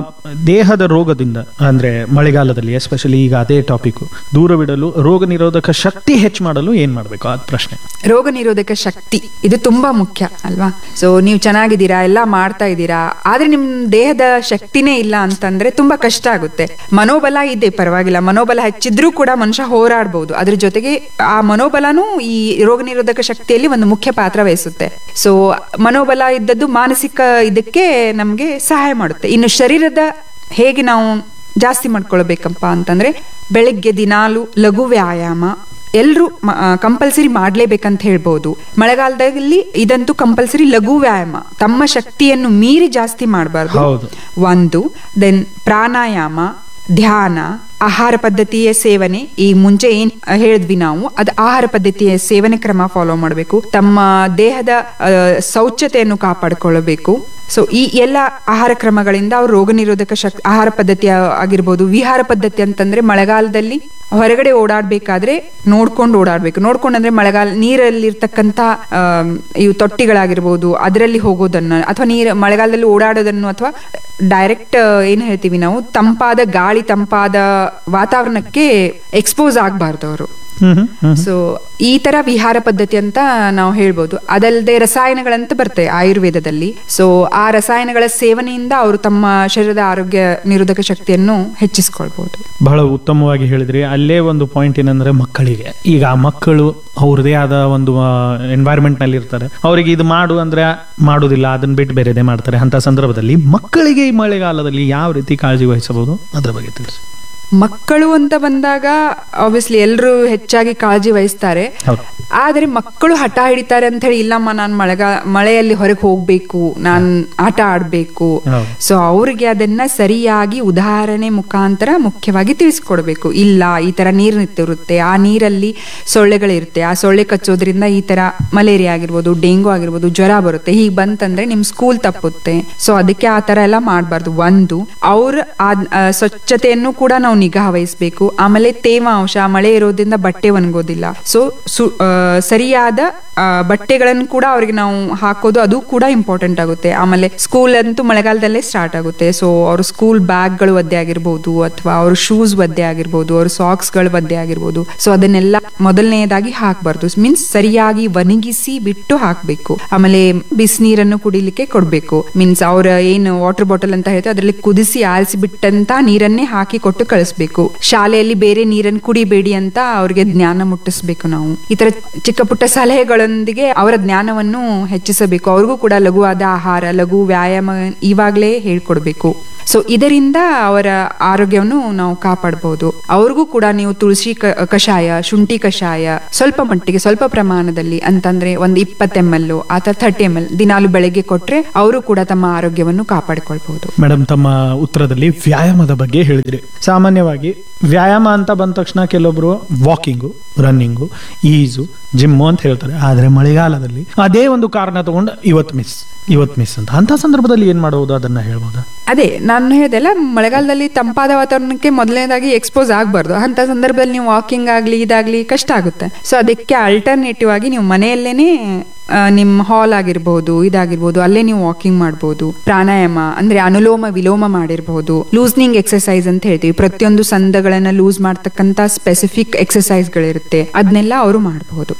ದೇಹದ ರೋಗದಿಂದ ಅಂದ್ರೆ ಮಳೆಗಾಲದಲ್ಲಿ ಎಸ್ಪೆಷಲಿ ಈಗ ಅದೇ ಟಾಪಿಕ್, ದೂರವಿಡಲು ರೋಗ ನಿರೋಧಕ ಶಕ್ತಿ ಹೆಚ್ಚು ಮಾಡಲು ಏನ್ ಮಾಡ್ಬೇಕು ಅದ್ ಪ್ರಶ್ನೆ. ರೋಗ ನಿರೋಧಕ ಶಕ್ತಿ ಇದು ತುಂಬಾ ಮುಖ್ಯ ಅಲ್ವಾ? ಸೊ ನೀವು ಚೆನ್ನಾಗಿದ್ದೀರಾ, ಎಲ್ಲ ಮಾಡ್ತಾ ಇದ್ದೀರಾ, ಆದ್ರೆ ನಿಮ್ ದೇಹದ ಶಕ್ತಿನೇ ಇಲ್ಲ ಅಂತಂದ್ರೆ ತುಂಬಾ ಕಷ್ಟ ಆಗುತ್ತೆ. ಮನೋಬಲ ಇದೆ ಪರವಾಗಿಲ್ಲ, ಮನೋಬಲ ಹೆಚ್ಚಿದ್ರೂ ಕೂಡ ಮನುಷ್ಯ ಹೋರಾಡಬಹುದು. ಅದ್ರ ಜೊತೆಗೆ ಆ ಮನೋಬಲನೂ ಈ ರೋಗ ನಿರೋಧಕ ಶಕ್ತಿಯಲ್ಲಿ ಒಂದು ಮುಖ್ಯ ಪಾತ್ರ ವಹಿಸುತ್ತೆ. ಸೊ ಮನೋಬಲ ಇದ್ದದ್ದು ಮಾನಸಿಕ ಇದಕ್ಕೆ ನಮ್ಗೆ ಸಹಾಯ ಮಾಡುತ್ತೆ. ಇನ್ನು ಶರೀರದ ಹೇಗೆ ನಾವು ಜಾಸ್ತಿ ಮಾಡ್ಕೊಳ್ಬೇಕಪ್ಪ ಅಂತಂದ್ರೆ ಬೆಳಗ್ಗೆ ದಿನಾಲು ಲಘು ವ್ಯಾಯಾಮ ಎಲ್ರು ಕಂಪಲ್ಸರಿ ಮಾಡ್ಲೇಬೇಕಂತ ಹೇಳ್ಬೋದು. ಮಳೆಗಾಲದಲ್ಲಿ ಇದಂತೂ ಕಂಪಲ್ಸರಿ ಲಘು ವ್ಯಾಯಾಮ, ತಮ್ಮ ಶಕ್ತಿಯನ್ನು ಮೀರಿ ಜಾಸ್ತಿ ಮಾಡಬಾರ್ದು. ಒಂದು ದೆನ್ ಪ್ರಾಣಾಯಾಮ, ಧ್ಯಾನ, ಆಹಾರ ಪದ್ಧತಿಯ ಸೇವನೆ. ಈ ಮುಂಚೆ ಏನ್ ಹೇಳಿದ್ವಿ ನಾವು, ಅದು ಆಹಾರ ಪದ್ಧತಿಯ ಸೇವನೆ ಕ್ರಮ ಫಾಲೋ ಮಾಡಬೇಕು. ತಮ್ಮ ದೇಹದ ಶೌಚತೆಯನ್ನು ಕಾಪಾಡಿಕೊಳ್ಳಬೇಕು. ಸೊ ಈ ಎಲ್ಲ ಆಹಾರ ಕ್ರಮಗಳಿಂದ ಅವ್ರು ರೋಗ ನಿರೋಧಕ ಶಕ್ತಿ, ಆಹಾರ ಪದ್ಧತಿ ಆಗಿರ್ಬೋದು. ವಿಹಾರ ಪದ್ಧತಿ ಅಂತಂದ್ರೆ ಮಳೆಗಾಲದಲ್ಲಿ ಹೊರಗಡೆ ಓಡಾಡ್ಬೇಕಾದ್ರೆ ನೋಡ್ಕೊಂಡು ಓಡಾಡ್ಬೇಕು. ನೋಡ್ಕೊಂಡಂದ್ರೆ ಮಳೆಗಾಲ ನೀರಲ್ಲಿರ್ತಕ್ಕಂಥ ಅಹ್ ಇವು ತೊಟ್ಟಿಗಳಾಗಿರ್ಬೋದು ಅದರಲ್ಲಿ ಹೋಗೋದನ್ನ, ಅಥವಾ ನೀರ್ ಮಳೆಗಾಲದಲ್ಲಿ ಓಡಾಡೋದನ್ನು, ಅಥವಾ ಡೈರೆಕ್ಟ್ ಏನ್ ಹೇಳ್ತೀವಿ ನಾವು ತಂಪಾದ ಗಾಳಿ, ತಂಪಾದ ವಾತಾವರಣಕ್ಕೆ ಎಕ್ಸ್ಪೋಸ್ ಆಗ್ಬಾರ್ದು ಅವರು. ಸೊ ಈ ತರ ವಿಹಾರ ಪದ್ಧತಿ ಅಂತ ನಾವು ಹೇಳ್ಬೋದು. ಅದಲ್ಲದೆ ರಸಾಯನಗಳಂತ ಬರ್ತವೆ ಆಯುರ್ವೇದದಲ್ಲಿ. ಸೊ ಆ ರಸಾಯನಗಳ ಸೇವನೆಯಿಂದ ಅವರು ತಮ್ಮ ಶರೀರದ ಆರೋಗ್ಯ ನಿರೋಧಕ ಶಕ್ತಿಯನ್ನು ಹೆಚ್ಚಿಸ್ಕೊಳ್ಬಹುದು. ಬಹಳ ಉತ್ತಮವಾಗಿ ಹೇಳಿದ್ರಿ. ಅಲ್ಲೇ ಒಂದು ಪಾಯಿಂಟ್ ಏನಂದ್ರೆ ಮಕ್ಕಳಿಗೆ, ಈಗ ಮಕ್ಕಳು ಅವ್ರದೇ ಆದ ಒಂದು ಎನ್ವೈರನ್ಮೆಂಟ್ ನಲ್ಲಿ ಇರ್ತಾರೆ. ಅವರಿಗೆ ಇದು ಮಾಡು ಅಂದ್ರೆ ಮಾಡುದಿಲ್ಲ, ಅದನ್ನ ಬಿಟ್ಟು ಬೇರೆದೇ ಮಾಡ್ತಾರೆ. ಅಂತ ಸಂದರ್ಭದಲ್ಲಿ ಮಕ್ಕಳಿಗೆ ಈ ಮಳೆಗಾಲದಲ್ಲಿ ಯಾವ ರೀತಿ ಕಾಳಜಿ ವಹಿಸಬಹುದು ಅದ್ರ ಬಗ್ಗೆ ತಿಳಿಸಿ. ಮಕ್ಕಳು ಅಂತ ಬಂದಾಗ ಆಬ್ವಿಯಸ್ಲಿ ಎಲ್ಲರೂ ಹೆಚ್ಚಾಗಿ ಕಾಳಜಿ ವಹಿಸ್ತಾರೆ. ಆದ್ರೆ ಮಕ್ಕಳು ಹಠ ಹಿಡಿತಾರೆ ಅಂತ ಹೇಳಿ ಇಲ್ಲಮ್ಮ ನಾನ್ ಮಳೆಗಾ ಮಳೆಯಲ್ಲಿ ಹೊರಗೆ ಹೋಗ್ಬೇಕು, ನಾನ್ ಆಟ ಆಡ್ಬೇಕು. ಸೊ ಅವ್ರಿಗೆ ಅದನ್ನ ಸರಿಯಾಗಿ ಉದಾಹರಣೆ ಮುಖಾಂತರ ಮುಖ್ಯವಾಗಿ ತಿಳಿಸ್ಕೊಡ್ಬೇಕು. ಇಲ್ಲ, ಈ ತರ ನೀರ್ ನಿಂತಿರುತ್ತೆ, ಆ ನೀರಲ್ಲಿ ಸೊಳ್ಳೆಗಳಿರುತ್ತೆ, ಆ ಸೊಳ್ಳೆ ಕಚ್ಚೋದ್ರಿಂದ ಈ ತರ ಮಲೇರಿಯಾ ಆಗಿರ್ಬೋದು, ಡೆಂಗು ಆಗಿರ್ಬೋದು, ಜ್ವರ ಬರುತ್ತೆ. ಹೀಗ್ ಬಂತಂದ್ರೆ ನಿಮ್ ಸ್ಕೂಲ್ ತಪ್ಪುತ್ತೆ. ಸೊ ಅದಕ್ಕೆ ಆ ತರ ಎಲ್ಲ ಮಾಡ್ಬಾರ್ದು. ಒಂದು, ಅವ್ರ ಸ್ವಚ್ಛತೆಯನ್ನು ಕೂಡ ನಾವು ನಿಗಾ ವಹಿಸ್ಬೇಕು. ಆಮೇಲೆ ತೇವಾಂಶ, ಮಳೆ ಇರೋದ್ರಿಂದ ಬಟ್ಟೆ ಒಣಗೋದಿಲ್ಲ. ಸೊ ಸರಿಯಾದ ಬಟ್ಟೆಗಳನ್ನು ಕೂಡ ಅವ್ರಿಗೆ ನಾವು ಹಾಕೋದು, ಅದು ಕೂಡ ಇಂಪಾರ್ಟೆಂಟ್ ಆಗುತ್ತೆ. ಆಮೇಲೆ ಸ್ಕೂಲ್ ಅಂತೂ ಮಳೆಗಾಲದಲ್ಲೇ ಸ್ಟಾರ್ಟ್ ಆಗುತ್ತೆ. ಸೊ ಅವ್ರ ಸ್ಕೂಲ್ ಬ್ಯಾಗ್ ಗಳು ಒದ್ದೆ ಆಗಿರ್ಬೋದು, ಅಥವಾ ಅವ್ರ ಶೂಸ್ ಒದ್ದೆ ಆಗಿರ್ಬೋದು, ಅವ್ರ ಸಾಕ್ಸ್ ಗಳು ಒದ್ದೆ ಆಗಿರ್ಬೋದು. ಸೊ ಅದನ್ನೆಲ್ಲ ಮೊದಲನೇದಾಗಿ ಹಾಕ್ಬಾರ್ದು. ಮೀನ್ಸ್ ಸರಿಯಾಗಿ ಒಣಗಿಸಿ ಬಿಟ್ಟು ಹಾಕ್ಬೇಕು. ಆಮೇಲೆ ಬಿಸಿನೀರನ್ನು ಕುಡಿಲಿಕ್ಕೆ ಕೊಡ್ಬೇಕು. ಮೀನ್ಸ್ ಅವ್ರ ಏನು ವಾಟರ್ ಬಾಟಲ್ ಅಂತ ಹೇಳ್ತಾರೆ ಅದರಲ್ಲಿ ಕುದಿಸಿ ಆರಿಸಿ ಬಿಟ್ಟಂತ ನೀರನ್ನೇ ಹಾಕಿ ಕೊಟ್ಟು ಕಳಿಸ್ಬೇಕು. ಕಳಿಸ್ಬೇಕು. ಶಾಲೆಯಲ್ಲಿ ಬೇರೆ ನೀರನ್ನು ಕುಡಿಬೇಡಿ ಅಂತ ಅವ್ರಿಗೆ ಜ್ಞಾನ ಮುಟ್ಟಿಸ್ಬೇಕು. ನಾವು ಈ ತರ ಚಿಕ್ಕ ಪುಟ್ಟ ಸಲಹೆಗಳೊಂದಿಗೆ ಅವರ ಜ್ಞಾನವನ್ನು ಹೆಚ್ಚಿಸಬೇಕು. ಅವ್ರಿಗೂ ಕೂಡ ಲಘುವಾದ ಆಹಾರ, ಲಘು ವ್ಯಾಯಾಮ ಇವಾಗ್ಲೇ ಹೇಳ್ಕೊಡ್ಬೇಕು. ಸೊ ಇದರಿಂದ ಅವರ ಆರೋಗ್ಯವನ್ನು ನಾವು ಕಾಪಾಡಬಹುದು. ಅವ್ರಿಗೂ ಕೂಡ ನೀವು ತುಳಸಿ ಕಷಾಯ, ಶುಂಠಿ ಕಷಾಯ ಸ್ವಲ್ಪ ಮಟ್ಟಿಗೆ, ಸ್ವಲ್ಪ ಪ್ರಮಾಣದಲ್ಲಿ ಅಂತಂದ್ರೆ ಒಂದು ಇಪ್ಪತ್ತು ಎಂ ಎಲ್ ಅಥವಾ ಥರ್ಟಿ ಎಂ ಎಲ್ ದಿನಾಲು ಬೆಳಗ್ಗೆ ಕೊಟ್ರೆ ಅವರು ಕೂಡ ತಮ್ಮ ಆರೋಗ್ಯವನ್ನು ಕಾಪಾಡಿಕೊಳ್ಬಹುದು. ಮೇಡಮ್, ತಮ್ಮ ಉತ್ತರದಲ್ಲಿ ವ್ಯಾಯಾಮದ ಬಗ್ಗೆ ಹೇಳಿದ್ರಿ. ಸಾಮಾನ್ಯವಾಗಿ ವ್ಯಾಯಾಮ ಅಂತ ಬಂದ ತಕ್ಷಣ ಕೆಲವೊಬ್ರು ವಾಕಿಂಗು, ರನ್ನಿಂಗು, ಈಜು, ಜಿಮ್ಮು ಅಂತ ಹೇಳ್ತಾರೆ. ಆದ್ರೆ ಮಳೆಗಾಲದಲ್ಲಿ ಅದೇ ಒಂದು ಕಾರಣ ತಗೊಂಡು ಇವತ್ತು ಮಿಸ್ ಇವತ್ತು ಮಿಸ್ ಅಂತ ಅಂತ ಸಂದರ್ಭದಲ್ಲಿ ಏನ್ ಮಾಡಬಹುದು, ಅದನ್ನ ಹೇಳ್ಬೋದಾ? ಅದೇ ನಾನು ಹೇಳ್ದೆಲ್ಲ, ಮಳೆಗಾಲದಲ್ಲಿ ತಂಪಾದ ವಾತಾವರಣಕ್ಕೆ ಮೊದಲನೇದಾಗಿ ಎಕ್ಸ್ಪೋಸ್ ಆಗಬಾರ್ದು. ಅಂತ ಸಂದರ್ಭದಲ್ಲಿ ನೀವು ವಾಕಿಂಗ್ ಆಗ್ಲಿ ಇದಾಗ್ಲಿ ಕಷ್ಟ ಆಗುತ್ತೆ. ಸೊ ಅದಕ್ಕೆ ಅಲ್ಟರ್ನೇಟಿವ್ ಆಗಿ ನೀವು ಮನೆಯಲ್ಲೇನೆ ನಿಮ್ಮ ಹಾಲ್ ಆಗಿರ್ಬಹುದು, ಇದಾಗಿರ್ಬಹುದು, ಅಲ್ಲೇ ನೀವು ವಾಕಿಂಗ್ ಮಾಡಬಹುದು. ಪ್ರಾಣಾಯಾಮ ಅಂದ್ರೆ ಅನುಲೋಮ ವಿಲೋಮ ಮಾಡಿರಬಹುದು. ಲೂಸ್ನಿಂಗ್ ಎಕ್ಸರ್ಸೈಸ್ ಅಂತ ಹೇಳ್ತೀವಿ, ಪ್ರತಿಯೊಂದು ಸಂದಗಳನ್ನ ಲೂಸ್ ಮಾಡ್ತಕ್ಕಂತ ಸ್ಪೆಸಿಫಿಕ್ ಎಕ್ಸರ್ಸೈಸ್ ಗಳಿರುತ್ತೆ, ಅದನ್ನೆಲ್ಲ ಅವರು ಮಾಡಬಹುದು.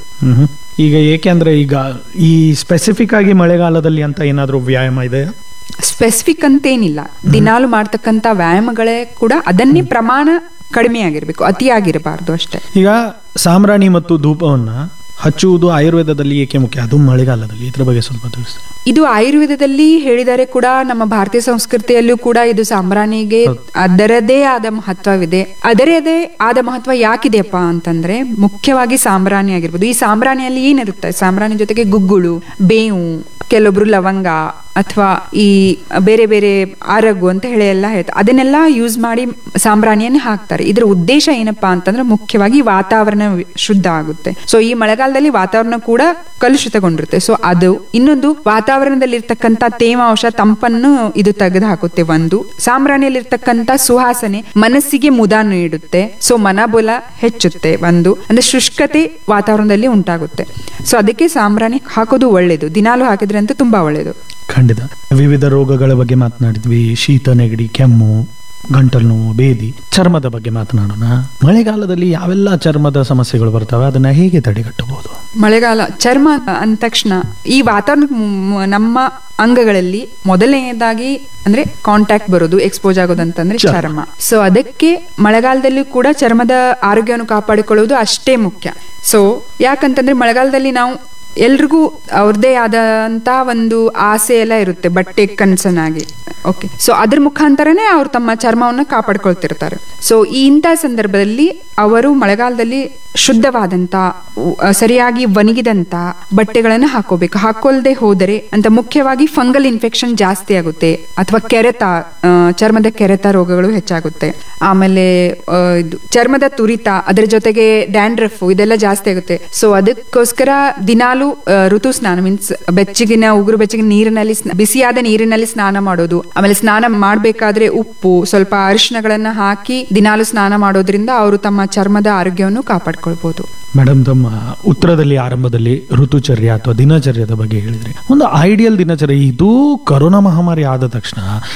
ಈಗ ಏಕೆಂದ್ರೆ ಈಗ ಈ ಸ್ಪೆಸಿಫಿಕ್ ಆಗಿ ಮಳೆಗಾಲದಲ್ಲಿ ಅಂತ ಏನಾದ್ರೂ ವ್ಯಾಯಾಮ ಇದೆ? ಸ್ಪೆಸಿಫಿಕ್ ಅಂತೇನಿಲ್ಲ, ದಿನಾಲು ಮಾಡ್ತಕ್ಕಂತ ವ್ಯಾಯಾಮಗಳೇ ಕೂಡ ಅದನ್ನೇ ಪ್ರಮಾಣ ಕಡಿಮೆ ಆಗಿರ್ಬೇಕು, ಅತಿಯಾಗಿರಬಾರ್ದು ಅಷ್ಟೇ. ಈಗ ಸಾಂಬ್ರಾಣಿ ಮತ್ತು ಧೂಪವನ್ನ ಹಚ್ಚುವುದು ಆಯುರ್ವೇದದಲ್ಲಿ ಏಕೆ ಮುಖ್ಯ, ಅದು ಮಳೆಗಾಲದಲ್ಲಿ? ಇದ್ರ ಬಗ್ಗೆ ಸ್ವಲ್ಪ ತಿಳಿಸ್ತೀನಿ. ಇದು ಆಯುರ್ವೇದದಲ್ಲಿ ಹೇಳಿದರೆ ಕೂಡ ನಮ್ಮ ಭಾರತೀಯ ಸಂಸ್ಕೃತಿಯಲ್ಲೂ ಕೂಡ ಇದು ಸಾಂಬ್ರಾಣಿಗೆ ಅದರದೇ ಆದ ಮಹತ್ವವಿದೆ. ಅದರದೇ ಆದ ಮಹತ್ವ ಯಾಕಿದೆಯಪ್ಪ ಅಂತಂದ್ರೆ ಮುಖ್ಯವಾಗಿ ಸಾಂಬ್ರಾಣಿ ಆಗಿರ್ಬೋದು. ಈ ಸಾಂಬ್ರಾಣಿಯಲ್ಲಿ ಏನಿರುತ್ತೆ, ಸಾಂಬ್ರಾಣಿ ಜೊತೆಗೆ ಗುಗ್ಗುಳು, ಬೇವು, ಕೆಲವೊಬ್ರು ಲವಂಗ ಅಥವಾ ಈ ಬೇರೆ ಬೇರೆ ಆರಗು ಅಂತ ಹೇಳಿ ಎಲ್ಲ ಹೇಳ್ತಾರೆ, ಅದನ್ನೆಲ್ಲ ಯೂಸ್ ಮಾಡಿ ಸಾಂಬ್ರಾಣಿಯನ್ನು ಹಾಕ್ತಾರೆ. ಇದ್ರ ಉದ್ದೇಶ ಏನಪ್ಪಾ ಅಂತಂದ್ರೆ ಮುಖ್ಯವಾಗಿ ವಾತಾವರಣ ಶುದ್ಧ ಆಗುತ್ತೆ. ಸೊ ಈ ಮಳೆಗಾಲದಲ್ಲಿ ವಾತಾವರಣ ಕೂಡ ಕಲುಷಿತಗೊಂಡಿರುತ್ತೆ. ಸೊ ಅದು ಇನ್ನೊಂದು, ವಾತಾವರಣದಲ್ಲಿರ್ತಕ್ಕಂಥ ತೇವಾಂಶ, ತಂಪನ್ನು ಇದು ತೆಗೆದು ಹಾಕುತ್ತೆ. ಒಂದು, ಸಾಂಬ್ರಾಣಿಯಲ್ಲಿರ್ತಕ್ಕಂಥ ಸುವಾಸನೆ ಮನಸ್ಸಿಗೆ ಮುದ ನೀಡುತ್ತೆ. ಸೊ ಮನಬಲ ಹೆಚ್ಚುತ್ತೆ. ಒಂದು ಅಂದ್ರೆ ಶುಷ್ಕತೆ ವಾತಾವರಣದಲ್ಲಿ ಉಂಟಾಗುತ್ತೆ. ಸೊ ಅದಕ್ಕೆ ಸಾಂಬ್ರಾಣಿ ಹಾಕೋದು ಒಳ್ಳೇದು, ದಿನಾಲು ಹಾಕಿದ್ರೆ ಅಂತೂ ತುಂಬಾ ಒಳ್ಳೇದು. ಖಂಡಿತ. ವಿವಿಧ ರೋಗಗಳ ಬಗ್ಗೆ ಮಾತನಾಡಿದ್ವಿ, ಶೀತ, ನೆಗಡಿ, ಕೆಮ್ಮು, ಗಂಟಲು ನೋವು, ಬೇದಿ. ಚರ್ಮದ ಬಗ್ಗೆ ಮಾತನಾಡೋಣ. ಮಳೆಗಾಲದಲ್ಲಿ ಯಾವೆಲ್ಲ ಚರ್ಮದ ಸಮಸ್ಯೆಗಳು ಬರ್ತವೆ, ಅದನ್ನ ಹೇಗೆ ತಡೆಗಟ್ಟಬಹುದು? ಮಳೆಗಾಲ ಚರ್ಮ ಅಂದ ತಕ್ಷಣ ಈ ವಾತಾವರಣ ನಮ್ಮ ಅಂಗಗಳಲ್ಲಿ ಮೊದಲನೆಯದಾಗಿ ಅಂದ್ರೆ ಕಾಂಟ್ಯಾಕ್ಟ್ ಬರೋದು, ಎಕ್ಸ್ಪೋಸ್ ಆಗೋದು ಅಂತಂದ್ರೆ ಚರ್ಮ. ಸೊ ಅದಕ್ಕೆ ಮಳೆಗಾಲದಲ್ಲೂ ಕೂಡ ಚರ್ಮದ ಆರೋಗ್ಯವನ್ನು ಕಾಪಾಡಿಕೊಳ್ಳುವುದು ಅಷ್ಟೇ ಮುಖ್ಯ. ಸೊ ಯಾಕಂತಂದ್ರೆ ಮಳೆಗಾಲದಲ್ಲಿ ನಾವು ಎಲ್ರಿಗೂ ಅವ್ರದೇ ಆದಂತ ಒಂದು ಆಸೆ ಎಲ್ಲ ಇರುತ್ತೆ, ಬಟ್ಟೆ ಕನ್ಸರ್ನ್ ಆಗಿ. ಓಕೆ, ಸೊ ಅದ್ರ ಮುಖಾಂತರನೇ ಅವ್ರು ತಮ್ಮ ಚರ್ಮವನ್ನ ಕಾಪಾಡ್ಕೊಳ್ತಿರ್ತಾರೆ. ಸೊ ಈ ಇಂಥ ಸಂದರ್ಭದಲ್ಲಿ ಅವರು ಮಳೆಗಾಲದಲ್ಲಿ ಶುದ್ಧವಾದಂತ, ಸರಿಯಾಗಿ ಒಣಗಿದಂತ ಬಟ್ಟೆಗಳನ್ನ ಹಾಕೋಬೇಕು. ಹಾಕೊಳ್ದೆ ಹೋದರೆ ಅಂತ ಮುಖ್ಯವಾಗಿ ಫಂಗಲ್ ಇನ್ಫೆಕ್ಷನ್ ಜಾಸ್ತಿ ಆಗುತ್ತೆ, ಅಥವಾ ಕೆರೆತ, ಚರ್ಮದ ಕೆರೆತ ರೋಗಗಳು ಹೆಚ್ಚಾಗುತ್ತೆ. ಆಮೇಲೆ ಇದು ಚರ್ಮದ ತುರಿತ, ಅದರ ಜೊತೆಗೆ ಡ್ಯಾಂಡ್ರಫ್, ಇದೆಲ್ಲ ಜಾಸ್ತಿ ಆಗುತ್ತೆ. ಸೊ ಅದಕ್ಕೋಸ್ಕರ ದಿನಾಲು ಋತು ಸ್ನಾನ, ಮೀನ್ಸ್ ಬೆಚ್ಚಗಿನ ಉಗುರು ಬೆಚ್ಚಗಿನ ನೀರಿನಲ್ಲಿ, ಬಿಸಿಯಾದ ನೀರಿನಲ್ಲಿ ಸ್ನಾನ ಮಾಡೋದು. ಆಮೇಲೆ ಸ್ನಾನ ಮಾಡ್ಬೇಕಾದ್ರೆ ಉಪ್ಪು, ಸ್ವಲ್ಪ ಅರಿಶಿಣಗಳನ್ನ ಹಾಕಿ ದಿನಾಲು ಸ್ನಾನ ಮಾಡೋದ್ರಿಂದ ಅವರು ತಮ್ಮ ಚರ್ಮದ ಆರೋಗ್ಯವನ್ನು ಕಾಪಾಡ್ಕೊಳ್ಬಹುದು. ಮೇಡಮ್, ತಮ್ಮ ಉತ್ತರದಲ್ಲಿ ಆರಂಭದಲ್ಲಿ ಋತುಚರ್ಯ ಅಥವಾ ದಿನಚರ್ಯದ ಬಗ್ಗೆ ಹೇಳಿದ್ರಿ. ಒಂದು ಐಡಿಯಲ್ ದಿನಚರ್ಯ, ಇದು ಕೊರೋನಾ ಮಹಾಮಾರಿ ಆದ ತಕ್ಷಣ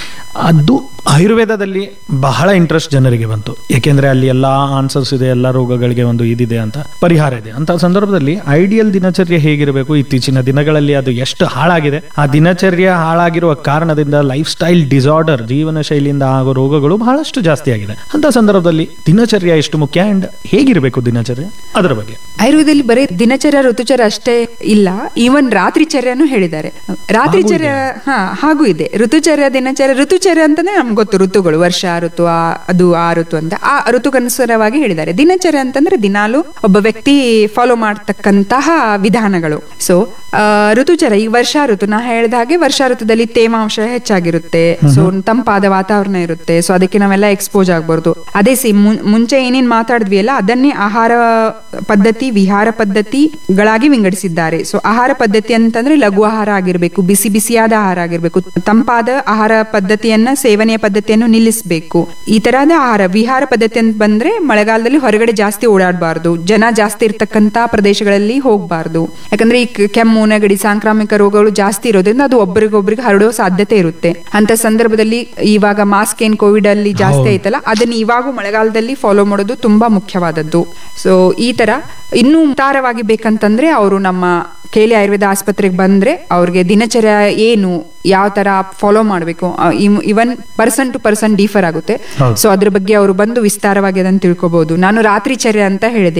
ಅದು ಆಯುರ್ವೇದದಲ್ಲಿ ಬಹಳ ಇಂಟ್ರೆಸ್ಟ್ ಜನರಿಗೆ ಬಂತು. ಯಾಕೆಂದ್ರೆ ಅಲ್ಲಿ ಎಲ್ಲಾ ಆನ್ಸರ್ಸ್ ಇದೆ, ಎಲ್ಲ ರೋಗಗಳಿಗೆ ಒಂದು ಇದಿದೆ ಅಂತ, ಪರಿಹಾರ ಇದೆ. ಅಂತ ಸಂದರ್ಭದಲ್ಲಿ ಐಡಿಯಲ್ ದಿನಚರ್ಯ ಹೇಗಿರಬೇಕು? ಇತ್ತೀಚಿನ ದಿನಗಳಲ್ಲಿ ಅದು ಎಷ್ಟು ಹಾಳಾಗಿದೆ. ಆ ದಿನಚರ್ಯ ಹಾಳಾಗಿರುವ ಕಾರಣದಿಂದ ಲೈಫ್ ಸ್ಟೈಲ್ ಡಿಸಾರ್ಡರ್, ಜೀವನ ಶೈಲಿಯಿಂದ ಆಗೋ ರೋಗಗಳು ಬಹಳಷ್ಟು ಜಾಸ್ತಿ ಆಗಿದೆ. ಅಂತ ಸಂದರ್ಭದಲ್ಲಿ ದಿನಚರ್ಯ ಎಷ್ಟು ಮುಖ್ಯ ಅಂಡ್ ಹೇಗಿರಬೇಕು ದಿನಚರ್ಯ, ಅದರ ಬಗ್ಗೆ? ಆಯುರ್ವೇದದಲ್ಲಿ ಬರೀ ದಿನಚರ್ಯ ಋತುಚರ್ಯ ಅಷ್ಟೇ ಇಲ್ಲ, ಈವನ್ ರಾತ್ರಿಚರ್ಯನು ಹೇಳಿದ್ದಾರೆ. ರಾತ್ರಿಚರ್ಯ ಹಾ ಹಾಗೂ ಇದೆ. ಋತುಚರ್ಯ, ದಿನಚರ್ಯ. ಋತುಚರ್ಯ ಅಂತಂದ್ರೆ ನಮ್ಗೆ ಗೊತ್ತು, ಋತುಗಳು, ವರ್ಷ ಋತು, ಅದು ಆ ಋತು ಅಂತ, ಆ ಋತುಗನುಸಾರವಾಗಿ ಹೇಳಿದ್ದಾರೆ. ದಿನಚರ್ಯ ಅಂತಂದ್ರೆ ದಿನಾಲು ಒಬ್ಬ ವ್ಯಕ್ತಿ ಫಾಲೋ ಮಾಡ್ತಕ್ಕಂತಹ ವಿಧಾನಗಳು. ಸೊ ಋತುಚರ್ಯ, ಈ ವರ್ಷ ಋತು ನಾ ಹೇಳಿದ ಹಾಗೆ ವರ್ಷ ಋತುದಲ್ಲಿ ತೇವಾಂಶ ಹೆಚ್ಚಾಗಿರುತ್ತೆ. ಸೊ ತಂಪಾದ ವಾತಾವರಣ ಇರುತ್ತೆ. ಸೊ ಅದಕ್ಕೆ ನಾವೆಲ್ಲ ಎಕ್ಸ್ಪೋಸ್ ಆಗ್ಬಾರ್ದು. ಅದೇ ಸಿ ಮುಂಚೆ ಏನೇನ್ ಮಾತಾಡಿದ್ವಿ ಅಲ್ಲ, ಅದನ್ನೇ ಆಹಾರ ಪದ್ಧತಿ, ವಿಹಾರ ಪದ್ಧತಿಗಳಾಗಿ ವಿಂಗಡಿಸಿದ್ದಾರೆ. ಸೊ ಆಹಾರ ಪದ್ಧತಿ ಅಂತಂದ್ರೆ ಲಘು ಆಹಾರ ಆಗಿರ್ಬೇಕು, ಬಿಸಿ ಬಿಸಿಯಾದ ಆಹಾರ ಆಗಿರ್ಬೇಕು, ತಂಪಾದ ಆಹಾರ ಪದ್ಧತಿಯನ್ನ, ಸೇವನೆಯ ಪದ್ಧತಿಯನ್ನು ನಿಲ್ಲಿಸಬೇಕು. ಈ ತರಹದ ಆಹಾರ. ವಿಹಾರ ಪದ್ಧತಿ ಅಂತ ಬಂದ್ರೆ ಮಳೆಗಾಲದಲ್ಲಿ ಹೊರಗಡೆ ಜಾಸ್ತಿ ಓಡಾಡಬಾರ್ದು, ಜನ ಜಾಸ್ತಿ ಇರ್ತಕ್ಕಂತ ಪ್ರದೇಶಗಳಲ್ಲಿ ಹೋಗ್ಬಾರ್ದು. ಯಾಕಂದ್ರೆ ಈ ಕೆಮ್ಮು, ನೆಗಡಿ, ಸಾಂಕ್ರಾಮಿಕ ರೋಗಗಳು ಜಾಸ್ತಿ ಇರೋದ್ರಿಂದ ಅದು ಒಬ್ಬರಿಗೊಬ್ರಿಗೆ ಹರಡೋ ಸಾಧ್ಯತೆ ಇರುತ್ತೆ. ಅಂತ ಸಂದರ್ಭದಲ್ಲಿ ಇವಾಗ ಮಾಸ್ಕ್ ಏನ್ ಕೋವಿಡ್ ಅಲ್ಲಿ ಜಾಸ್ತಿ ಆಯ್ತಲ್ಲ, ಅದನ್ನ ಇವಾಗ ಮಳೆಗಾಲದಲ್ಲಿ ಫಾಲೋ ಮಾಡೋದು ತುಂಬಾ ಮುಖ್ಯವಾದದ್ದು. ಸೊ ಈ ತರ ಇನ್ನೂ ವಿಸ್ತಾರವಾಗಿ ಬೇಕಂತಂದ್ರೆ ಅವರು ನಮ್ಮ ಕೇಲಿ ಆಯುರ್ವೇದ ಆಸ್ಪತ್ರೆಗೆ ಬಂದ್ರೆ ಅವ್ರಿಗೆ ದಿನಚರ್ಯ ಏನು, ಯಾವ ತರ ಫಾಲೋ ಮಾಡಬೇಕು, ಇವನ್ ಪರ್ಸನ್ ಟು ಪರ್ಸನ್ ಡಿಫರ್ ಆಗುತ್ತೆ. ಸೊ ಅದ್ರ ಬಗ್ಗೆ ಅವರು ಬಂದು ವಿಸ್ತಾರವಾಗಿ ಅದನ್ನ ತಿಳ್ಕೊಬಹುದು. ನಾನು ರಾತ್ರಿ ಚರ್ಯ ಅಂತ ಹೇಳಿದೆ.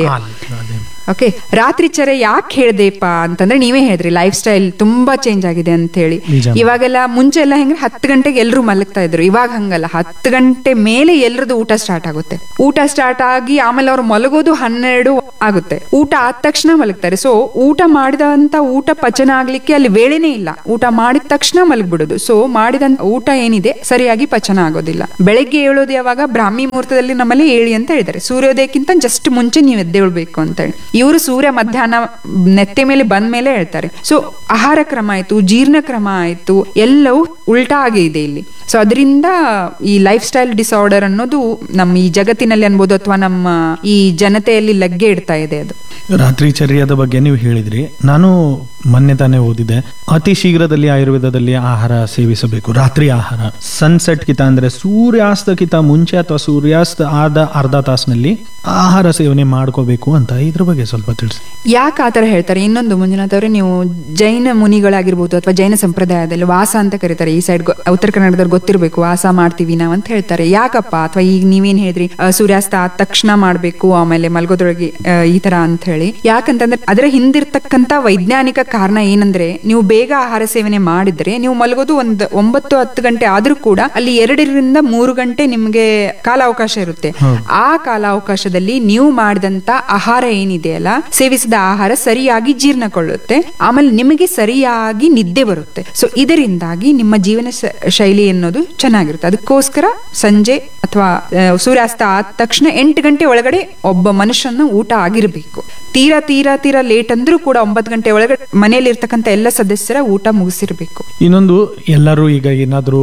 ಓಕೆ, ರಾತ್ರಿ ಚರ್ಯ ಯಾಕೆ ಹೇಳ್ದೆಪ್ಪ ಅಂತಂದ್ರೆ ನೀವೇ ಹೇಳಿದ್ರಿ ಲೈಫ್ ಸ್ಟೈಲ್ ತುಂಬಾ ಚೇಂಜ್ ಆಗಿದೆ ಅಂತ ಹೇಳಿ. ಇವಾಗೆಲ್ಲ ಮುಂಚೆ ಎಲ್ಲ ಹೆಂಗ್ರೆ ಹತ್ತು ಗಂಟೆಗೆ ಎಲ್ರು ಮಲಗ್ತಾ ಇದ್ರು, ಇವಾಗ ಹಂಗಲ್ಲ, ಹತ್ತು ಗಂಟೆ ಮೇಲೆ ಎಲ್ರದ್ದು ಊಟ ಸ್ಟಾರ್ಟ್ ಆಗುತ್ತೆ. ಊಟ ಸ್ಟಾರ್ಟ್ ಆಗಿ ಆಮೇಲೆ ಅವ್ರು ಮಲಗೋದು ಹನ್ನೆರಡು ಆಗುತ್ತೆ. ಊಟ ಆದ ತಕ್ಷಣ ಮಲಗ್ತಾರೆ. ಸೊ ಊಟ ಮಾಡಿದಂತ ಊಟ ಪಚನ ಆಗ್ಲಿಕ್ಕೆ ಅಲ್ಲಿ ವೇಳೆನೇ ಇಲ್ಲ. ಊಟ ಮಾಡಿದ ತಕ್ಷಣ ಮಲಗ್ಬಿಡೋದು. ಸೊ ಮಾಡಿದಂತ ಊಟ ಏನಿದೆ ಸರಿಯಾಗಿ ಪಚನ ಆಗೋದಿಲ್ಲ. ಬೆಳಗ್ಗೆ ಏಳೋದು ಯಾವಾಗ, ಬ್ರಾಹ್ಮಿ ಮುಹೂರ್ತದಲ್ಲಿ ನಮ್ಮಲ್ಲಿ ಏಳಿ ಅಂತ ಹೇಳಿದ್ದಾರೆ. ಸೂರ್ಯೋದಯಕ್ಕಿಂತ ಜಸ್ಟ್ ಮುಂಚೆ ನೀವು ಎದ್ದೇಳ್ಬೇಕು ಅಂತ ಹೇಳಿ. ಇವರು ಸೂರ್ಯ ಮಧ್ಯಾಹ್ನ ನೆತ್ತೆ ಮೇಲೆ ಬಂದ ಮೇಲೆ ಹೇಳ್ತಾರೆ. ಸೊ ಆಹಾರ ಕ್ರಮ ಆಯ್ತು, ಜೀರ್ಣ ಕ್ರಮ ಆಯ್ತು, ಎಲ್ಲವೂ ಉಲ್ಟಾ ಆಗಿ ಇದೆ ಇಲ್ಲಿ. ಸೊ ಅದರಿಂದ ಈ ಲೈಫ್ ಸ್ಟೈಲ್ ಡಿಸಾರ್ಡರ್ ಅನ್ನೋದು ನಮ್ಮ ಈ ಜಗತ್ತಿನಲ್ಲಿ ಅನ್ಬೋದು ಅಥವಾ ನಮ್ಮ ಈ ಜನತೆಯಲ್ಲಿ ಲಗ್ಗೆ ಇಡ್ತಾ ಇದೆ. ಅದು ರಾತ್ರಿ ಚರ್ಯದ ಬಗ್ಗೆ ನೀವು ಹೇಳಿದ್ರಿ. ನಾನು ಮೊನ್ನೆ ತಾನೇ ಓದಿದೆ, ಅತಿ ಶೀಘ್ರದಲ್ಲಿ ಆಯುರ್ವೇದದಲ್ಲಿ ಆಹಾರ ಸೇವಿಸಬೇಕು, ರಾತ್ರಿ ಆಹಾರ ಸನ್ಸೆಟ್ ಕಿತ ಅಂದ್ರೆ ಸೂರ್ಯಾಸ್ತಕ್ಕಿಂತ ಮುಂಚೆ ಅಥವಾ ಸೂರ್ಯಾಸ್ತ ಆದ ಅರ್ಧ ತಾಸಿನಲ್ಲಿ ಆಹಾರ ಸೇವನೆ ಮಾಡ್ಕೋಬೇಕು ಅಂತ. ಇದ್ರ ಬಗ್ಗೆ ಸ್ವಲ್ಪ ತಿಳಿಸಿ. ಯಾಕೆ ಆತರ ಹೇಳ್ತಾರೆ? ಇನ್ನೊಂದು ಮಂಜುನಾಥ್ ಅವರೇ, ನೀವು ಜೈನ ಮುನಿಗಳಾಗಿರ್ಬೋದು ಅಥವಾ ಜೈನ ಸಂಪ್ರದಾಯದಲ್ಲಿ ವಾಸ ಅಂತ ಕರೀತಾರೆ. ಈ ಸೈಡ್ ಉತ್ತರ ಕನ್ನಡದವ್ರು ಗೊತ್ತಿರ್ಬೇಕು, ವಾಸ ಮಾಡ್ತೀವಿ ನಾವ್ ಅಂತ ಹೇಳ್ತಾರೆ. ಯಾಕಪ್ಪ? ಅಥವಾ ಈಗ ನೀವೇನ್ ಹೇಳಿದ್ರಿ ಸೂರ್ಯಾಸ್ತ ಆದ ತಕ್ಷಣ ಮಾಡ್ಬೇಕು, ಆಮೇಲೆ ಮಲ್ಗೋದ್ರೊಳಗೆ ಈ ತರ ಅಂತ ಹೇಳಿ. ಯಾಕಂತಂದ್ರೆ ಅದರ ಹಿಂದಿರ್ತಕ್ಕಂತ ವೈಜ್ಞಾನಿಕ ಕಾರಣ ಏನಂದ್ರೆ, ನೀವು ಬೇಗ ಆಹಾರ ಸೇವನೆ ಮಾಡಿದ್ರೆ ನೀವು ಮಲಗೋದು ಒಂದ್ ಒಂಬತ್ತು ಹತ್ತು ಗಂಟೆ ಆದ್ರೂ ಕೂಡ ಅಲ್ಲಿ ಎರಡರಿಂದ ಮೂರು ಗಂಟೆ ನಿಮ್ಗೆ ಕಾಲಾವಕಾಶ ಇರುತ್ತೆ. ಆ ಕಾಲಾವಕಾಶದಲ್ಲಿ ನೀವು ಮಾಡಿದಂತ ಆಹಾರ ಏನಿದೆಯಲ್ಲ, ಸೇವಿಸಿದ ಆಹಾರ ಸರಿಯಾಗಿ ಜೀರ್ಣಕೊಳ್ಳುತ್ತೆ, ಆಮೇಲೆ ನಿಮಗೆ ಸರಿಯಾಗಿ ನಿದ್ದೆ ಬರುತ್ತೆ. ಸೊ ಇದರಿಂದಾಗಿ ನಿಮ್ಮ ಜೀವನ ಶೈಲಿ ಅನ್ನೋದು ಚೆನ್ನಾಗಿರುತ್ತೆ. ಅದಕ್ಕೋಸ್ಕರ ಸಂಜೆ ಅಥವಾ ಸೂರ್ಯಾಸ್ತ ಆದ ತಕ್ಷಣ ಎಂಟು ಗಂಟೆ ಒಳಗಡೆ ಒಬ್ಬ ಮನುಷ್ಯನ ಊಟ ಆಗಿರ್ಬೇಕು. ತೀರಾ ತೀರಾ ತೀರಾ ಲೇಟ್ ಅಂದ್ರೂ ಕೂಡ ಒಂಬತ್ತು ಗಂಟೆ ಒಳಗಡೆ ಮನೆಯಲ್ಲಿ ಇರ್ತಕ್ಕಂಥ ಎಲ್ಲ ಸದಸ್ಯರ ಊಟ ಮುಗಿಸಿರ್ಬೇಕು. ಇನ್ನೊಂದು, ಎಲ್ಲರೂ ಈಗ ಏನಾದ್ರೂ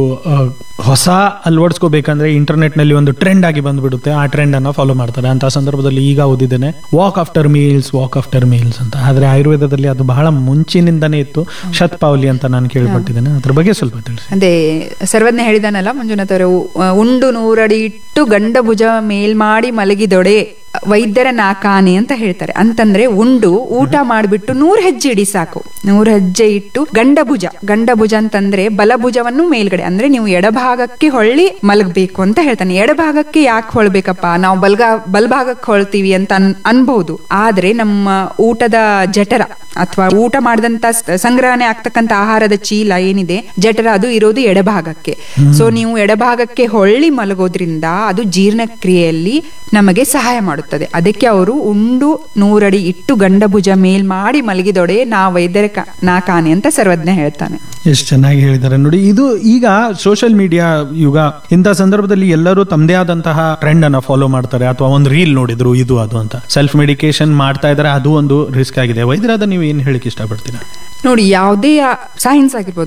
ಹೊಸ ಅಳವಡಿಸ್ಕೋಬೇಕಂದ್ರೆ ಇಂಟರ್ನೆಟ್ ನಲ್ಲಿ ಒಂದು ಟ್ರೆಂಡ್ ಆಗಿ ಬಂದ್ಬಿಡುತ್ತೆ, ಆ ಟ್ರೆಂಡ್ ಅನ್ನ ಫಾಲೋ ಮಾಡ್ತಾರೆ. ಅಂತ ಸಂದರ್ಭದಲ್ಲಿ ಈಗ ಓದಿದ್ದೇನೆ walk after meals walk after meals ಅಂತ. ಆದ್ರೆ ಆಯುರ್ವೇದದಲ್ಲಿ ಅದು ಬಹಳ ಮುಂಚಿನಿಂದನೇ ಇತ್ತು, ಶತಪಾವಲಿ ಅಂತ ನಾನು ಕೇಳ್ಪಟ್ಟಿದ್ದೇನೆ. ಅದ್ರ ಬಗ್ಗೆ ಸ್ವಲ್ಪ ತಿಳಿಸಿ. ಅದೇ ಸರ್ವಜ್ಞ ಹೇಳಿದಾನಲ್ಲ ಮಂಜುನಾಥ್ ಅವರು, ಉಂಡು ನೂರಡಿ ಇಟ್ಟು ಗಂಡ ಭುಜ ಮೇಲ್ ಮಾಡಿ ಮಲಗಿದೊಡೆ ವೈದ್ಯರ ನಾಕಾನೆ ಅಂತ ಹೇಳ್ತಾರೆ. ಅಂತಂದ್ರೆ ಉಂಡು ಊಟ ಮಾಡ್ಬಿಟ್ಟು ನೂರ್ ಹೆಜ್ಜೆ ಇಡಿ ಸಾಕು. ನೂರ್ ಹೆಜ್ಜೆ ಇಟ್ಟು ಗಂಡಭುಜ, ಗಂಡಭುಜ ಅಂತಂದ್ರೆ ಬಲಭುಜವನ್ನು ಮೇಲ್ಗಡೆ ಅಂದ್ರೆ ನೀವು ಎಡಭಾಗಕ್ಕೆ ಹೊಳ್ಳಿ ಮಲಗಬೇಕು ಅಂತ ಹೇಳ್ತಾನೆ. ಎಡಭಾಗಕ್ಕೆ ಯಾಕೆ ಹೊಳ್ಬೇಕಪ್ಪ, ನಾವು ಬಲ್ಗ ಬಲ್ಭಾಗಕ್ಕೆ ಹೊಳ್ತೀವಿ ಅಂತ ಅನ್ ಅನ್ಬಹುದು. ಆದ್ರೆ ನಮ್ಮ ಊಟದ ಜಠರ ಅಥವಾ ಊಟ ಮಾಡಿದಂತ ಸಂಗ್ರಹಣೆ ಆಗ್ತಕ್ಕಂತ ಆಹಾರದ ಚೀಲ ಏನಿದೆ ಜಠರ, ಅದು ಇರೋದು ಎಡಭಾಗಕ್ಕೆ. ಸೊ ನೀವು ಎಡಭಾಗಕ್ಕೆ ಹೊಳ್ಳಿ ಮಲಗೋದ್ರಿಂದ ಅದು ಜೀರ್ಣಕ್ರಿಯೆಯಲ್ಲಿ ನಮಗೆ ಸಹಾಯ ಮಾಡುತ್ತದೆ. ಅದಕ್ಕೆ ಅವರು ಉಂಡು ನೂರಡಿ ಇಟ್ಟು ಗಂಡಭುಜ ಮೇಲ್ ಮಾಡಿ ಮಲಗಿದೊಡೆ ನಾ ವೈದ್ಯರ ನಾ ಕಾನೆ ಅಂತ ಸರ್ವಜ್ಞ ಹೇಳ್ತಾನೆ. ಎಷ್ಟು ಚೆನ್ನಾಗಿ ಹೇಳಿದ್ದಾರೆ ನೋಡಿ. ಇದು ಈಗ ಸೋಷಿಯಲ್ ಮೀಡಿಯಾ ಯುಗ. ಇಂಥ ಸಂದರ್ಭದಲ್ಲಿ ಎಲ್ಲರೂ ತಮ್ಮದೇ ಆದಂತಹ ಟ್ರೆಂಡ್ ಅನ್ನ ಫಾಲೋ ಮಾಡ್ತಾರೆ, ಅಥವಾ ಒಂದು ರೀಲ್ ನೋಡಿದ್ರು ಇದು ಅದು ಅಂತ ಸೆಲ್ಫ್ ಮೆಡಿಕೇಶನ್ ಮಾಡ್ತಾ ಇದಾರೆ. ಅದು ಒಂದು ರಿಸ್ಕ್ ಆಗಿದೆ. ವೈದ್ಯರಾದ ನೀವು ಏನ್ ಹೇಳಿಕ್ ಇಷ್ಟಪಡ್ತೀರಾ? ನೋಡಿ, ಯಾವುದೇ ಸೈನ್ಸ್ ಆಗಿರ್ಬೋದು,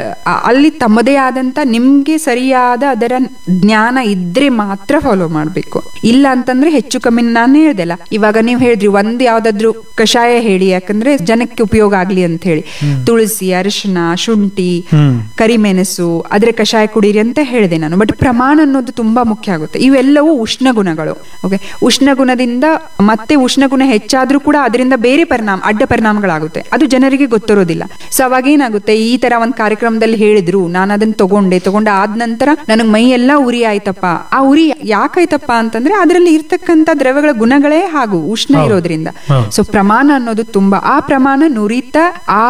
ಅಲ್ಲಿ ತಮ್ಮದೇ ಆದಂತ ನಿಮ್ಗೆ ಸರಿಯಾದ ಅದರ ಜ್ಞಾನ ಇದ್ರೆ ಮಾತ್ರ ಫಾಲೋ ಮಾಡ್ಬೇಕು. ಇಲ್ಲ ಅಂತಂದ್ರೆ ಹೆಚ್ಚು ಕಮ್ಮಿ ನಾನು ಹೇಳ್ದೆಲ್ಲ ಇವಾಗ ನೀವು ಹೇಳಿದ್ರಿ ಒಂದ್ ಯಾವ್ದಾದ್ರು ಕಷಾಯ ಹೇಳಿ, ಯಾಕಂದ್ರೆ ಜನಕ್ಕೆ ಉಪಯೋಗ ಆಗ್ಲಿ ಅಂತ ಹೇಳಿ. ತುಳಸಿ, ಅರಿಶಿನ, ಶುಂಠಿ, ಕರಿಮೆಣಸು ಅದ್ರ ಕಷಾಯ ಕುಡೀರಿ ಅಂತ ಹೇಳಿದೆ ನಾನು. ಬಟ್ ಪ್ರಮಾಣ ಅನ್ನೋದು ತುಂಬಾ ಮುಖ್ಯ ಆಗುತ್ತೆ. ಇವೆಲ್ಲವೂ ಉಷ್ಣ ಗುಣಗಳು. ಓಕೆ, ಉಷ್ಣ ಗುಣದಿಂದ ಮತ್ತೆ ಉಷ್ಣ ಗುಣ ಹೆಚ್ಚಾದ್ರೂ ಕೂಡ ಅದರಿಂದ ಬೇರೆ ಪರಿಣಾಮ, ಅಡ್ಡ ಪರಿಣಾಮಗಳಾಗುತ್ತೆ. ಅದು ಜನರಿಗೆ ಗೊತ್ತಿರೋದಿಲ್ಲ. ಸೊ ಅವಾಗ ಏನಾಗುತ್ತೆ, ಈ ತರ ಒಂದ್ ಕಾರ್ಯಕ್ರಮದಲ್ಲಿ ಹೇಳಿದ್ರು, ನಾನು ಅದನ್ನ ತಗೊಂಡೆ ತಗೊಂಡ ಆದ ನಂತರ ನನಗ್ ಮೈ ಎಲ್ಲಾ ಉರಿ ಆಯ್ತಪ್ಪ. ಆ ಉರಿ ಯಾಕಾಯ್ತಪ್ಪ ಅಂತಂದ್ರೆ ಅದರಲ್ಲಿ ಇರ್ತಕ್ಕಂಥ ದ್ರವ್ಯಗಳ ಗುಣಗಳೇ ಹಾಗೂ ಉಷ್ಣ ಇರೋದ್ರಿಂದ. ಸೊ ಪ್ರಮಾಣ ಅನ್ನೋದು ತುಂಬಾ, ಆ ಪ್ರಮಾಣ ನುರಿತ ಆ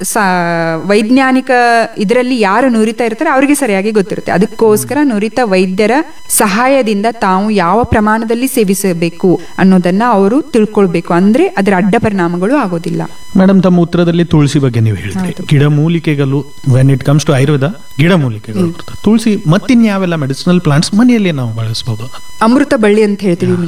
ವೈಜ್ಞಾನಿಕ ಇದರಲ್ಲಿ ಯಾರು ನುರಿತಾ ಇರ್ತಾರೆ ಅವರಿಗೆ ಸರಿಯಾಗಿ ಗೊತ್ತಿರುತ್ತೆ. ಅದಕ್ಕೋಸ್ಕರ ನುರಿತ ವೈದ್ಯರ ಸಹಾಯದಿಂದ ತಾವು ಯಾವ ಪ್ರಮಾಣದಲ್ಲಿ ಸೇವಿಸಬೇಕು ಅನ್ನೋದನ್ನ ಅವರು ತಿಳ್ಕೊಳ್ಬೇಕು. ಅಂದ್ರೆ ಅದರ ಅಡ್ಡ ಪರಿಣಾಮಗಳು ಆಗೋದಿಲ್ಲ. ಮೇಡಮ್, ತಮ್ಮ ಉತ್ತರದಲ್ಲಿ ತುಳಸಿ ಬಗ್ಗೆ ನೀವು ಹೇಳಿದ್ರಿ. ಗಿಡಮೂಲಿಕೆಗಳು, when it comes to Ayurveda, ಗಿಡಮೂಲಿಕೆಗಳು ತುಳಸಿ ಮತ್ತಿನ್ಯಾವೆಲ್ಲ ಮೆಡಿಸಿನಲ್ ಪ್ಲಾಂಟ್ಸ್ ಮನೆಯಲ್ಲಿ ನಾವು ಬಳಸಬಹುದು? ಅಮೃತ ಬಳ್ಳಿ ಅಂತ ಹೇಳ್ತೀವಿ ಮಂಜುನಾಥ್ ಅವರೇ.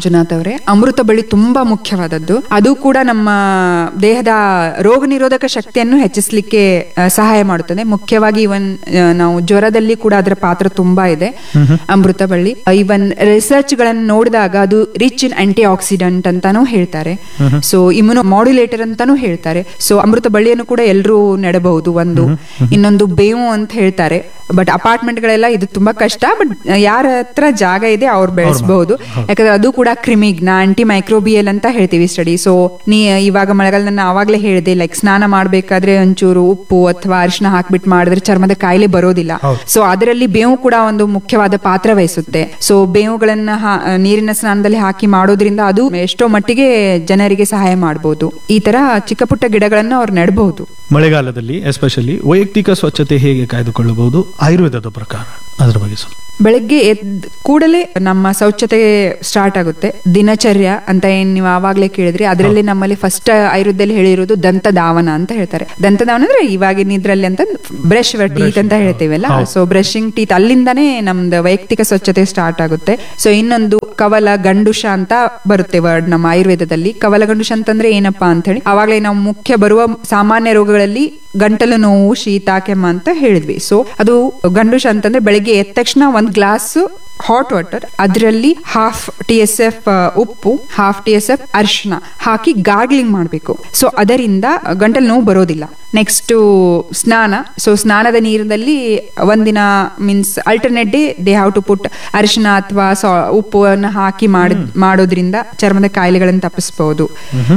ಅಂತಂದ್ರೆ ಅಮೃತ ಬಳ್ಳಿ ತುಂಬಾ ಮುಖ್ಯವಾದದ್ದು. ಅದು ಕೂಡ ನಮ್ಮ ದೇಹದ ರೋಗ ನಿರೋಧಕ ಶಕ್ತಿಯನ್ನು ಹೆಚ್ಚಿಸಲಿಕ್ಕೆ ಸಹಾಯ ಮಾಡುತ್ತದೆ. ಮುಖ್ಯವಾಗಿ ಇವನ್ ನಾವು ಜ್ವರದಲ್ಲಿ ಕೂಡ ಅದರ ಪಾತ್ರ ತುಂಬಾ ಇದೆ ಅಮೃತ ಬಳ್ಳಿ. ಇವನ್ ರಿಸರ್ಚ್ ಗಳನ್ನ ನೋಡಿದಾಗ ಅದು ರಿಚ್ ಇನ್ ಆಂಟಿ ಆಕ್ಸಿಡೆಂಟ್ ಅಂತಾನು ಹೇಳ್ತಾರೆ. ಸೊ ಇಮ್ಯುನೋ ಮಾಡ್ಯುಲೇಟರ್ ಅಂತಾನು ಹೇಳ್ತಾರೆ. ಸೊ ಅಮೃತ ಬಳ್ಳಿಯನ್ನು ಕೂಡ ಎಲ್ಲರೂ ನೆಡಬಹುದು. ಒಂದು ಇನ್ನೊಂದು ಬೇವು ಅಂತ ಹೇಳ್ತಾರೆ. ಬಟ್ ಅಪಾರ್ಟ್ಮೆಂಟ್ ಗಳೆಲ್ಲ ಇದು ತುಂಬಾ ಕಷ್ಟ. ಬಟ್ ಯಾರ ಹತ್ರ ಜಾಗ ಇದೆ ಅವ್ರು ಬೆಳೆಸಬಹುದು. ಯಾಕಂದ್ರೆ ಅದು ಕೂಡ ಕ್ರಿಮಿಗ್ನ ಆಂಟಿ ಮೈಕ್ರೋಬಿಯಲ್ ಅಂತ ಹೇಳ್ತೀವಿ ಸ್ಟಡಿ. ಸೊ ನೀ ಇವಾಗ ಮಳೆಗಾಲ ನಾನು ಆವಾಗ್ಲೇ ಹೇಳಿದೆ, ಲೈಕ್ ಸ್ನಾನ ಮಾಡ್ಬೇಕಾದ್ರೆ ಒಂಚೂರು ಉಪ್ಪು ಅಥವಾ ಅರಿಶಿನ ಹಾಕ್ಬಿಟ್ಟು ಮಾಡಿದ್ರೆ ಚರ್ಮದ ಕಾಯಿಲೆ ಬರೋದಿಲ್ಲ. ಸೊ ಅದರಲ್ಲಿ ಬೇವು ಕೂಡ ಒಂದು ಮುಖ್ಯವಾದ ಪಾತ್ರ ವಹಿಸುತ್ತೆ. ಸೊ ಬೇವುಗಳನ್ನ ನೀರಿನ ಸ್ನಾನದಲ್ಲಿ ಹಾಕಿ ಮಾಡೋದ್ರಿಂದ ಅದು ಎಷ್ಟೋ ಮಟ್ಟಿಗೆ ಜನರಿಗೆ ಸಹಾಯ ಮಾಡಬಹುದು. ಈ ತರ ಚಿಕ್ಕ ಪುಟ್ಟ ಗಿಡಗಳನ್ನ ಅವ್ರು ನೆಡಬಹುದು. ಮಳೆಗಾಲದಲ್ಲಿ ಎಸ್ಪೆಷಲಿ ವೈಯಕ್ತಿಕ ಸ್ವಚ್ಛತೆ ಹೇಗೆ ಕಾಯ್ದುಕೊಳ್ಳಬಹುದು ಆಯುರ್ವೇದದ ಪ್ರಕಾರ, ಅದರ ಬಗ್ಗೆ ಸ್ವಲ್ಪ. ಬೆಳಗ್ಗೆ ಎದ್ದ ಕೂಡಲೇ ನಮ್ಮ ಶೌಚತೆ ಸ್ಟಾರ್ಟ್ ಆಗುತ್ತೆ. ದಿನಚರ್ಯ ಅಂತ ಏನ್ ನೀವು ಆವಾಗ್ಲೇ ಕೇಳಿದ್ರಿ, ಅದರಲ್ಲಿ ನಮ್ಮಲ್ಲಿ ಫಸ್ಟ್ ಆಯುರ್ವೇದದಲ್ಲಿ ಹೇಳಿರೋದು ದಂತ ಧಾವನ ಅಂತ ಹೇಳ್ತಾರೆ. ದಂತ ಧಾವನ ಅಂದ್ರೆ ಇವಾಗಿನ ಇದ್ರಲ್ಲಿ ಅಂತ ಬ್ರಷ್ ಟೀತ್ ಅಂತ ಹೇಳ್ತೀವಲ್ಲ. ಸೊ ಬ್ರಷಿಂಗ್ ಟೀತ್ ಅಲ್ಲಿಂದಾನೇ ನಮ್ದು ವೈಯಕ್ತಿಕ ಸ್ವಚ್ಛತೆ ಸ್ಟಾರ್ಟ್ ಆಗುತ್ತೆ. ಸೊ ಇನ್ನೊಂದು ಕವಲ ಗಂಡುಷ ಅಂತ ಬರುತ್ತೆ ವರ್ಡ್ ನಮ್ಮ ಆಯುರ್ವೇದದಲ್ಲಿ. ಕವಲ ಗಂಡುಷ ಅಂತಂದ್ರೆ ಏನಪ್ಪಾ ಅಂತ ಹೇಳಿ ಅವಾಗ್ಲೇ ನಾವು ಮುಖ್ಯ ಬರುವ ಸಾಮಾನ್ಯ ರೋಗಗಳಲ್ಲಿ ಗಂಟಲು ನೋವು, ಶೀತ, ಕೆಮ್ಮ ಅಂತ ಹೇಳಿದ್ವಿ. ಸೊ ಅದು ಗಂಡುಷ ಅಂತಂದ್ರೆ ಬೆಳಿಗ್ಗೆ ಎದ್ದ ತಕ್ಷಣ ಒಂದ್ ಗ್ಲಾಸ್ ಹಾಟ್ ವಾಟರ್, ಅದರಲ್ಲಿ ಹಾಫ್ ಟಿ ಎಸ್ ಎಫ್ ಉಪ್ಪು, ಹಾಫ್ ಟಿ ಎಸ್ ಎಫ್ ಅರಿಶಿನ ಹಾಕಿ ಗಾರ್ಗ್ಲಿಂಗ್ ಮಾಡಬೇಕು. ಸೊ ಅದರಿಂದ ಗಂಟಲು ನೋವು ಬರೋದಿಲ್ಲ. ನೆಕ್ಸ್ಟ್ ಸ್ನಾನ. ಸೊ ಸ್ನಾನದ ನೀರಿನಲ್ಲಿ ಒಂದಿನ means alternate day they have to put ಅರಿಶಿನ ಅಥವಾ ಉಪ್ಪನ್ನು ಹಾಕಿ ಮಾಡೋದ್ರಿಂದ ಚರ್ಮದ ಕಾಯಿಲೆಗಳನ್ನು ತಪ್ಪಿಸಬಹುದು.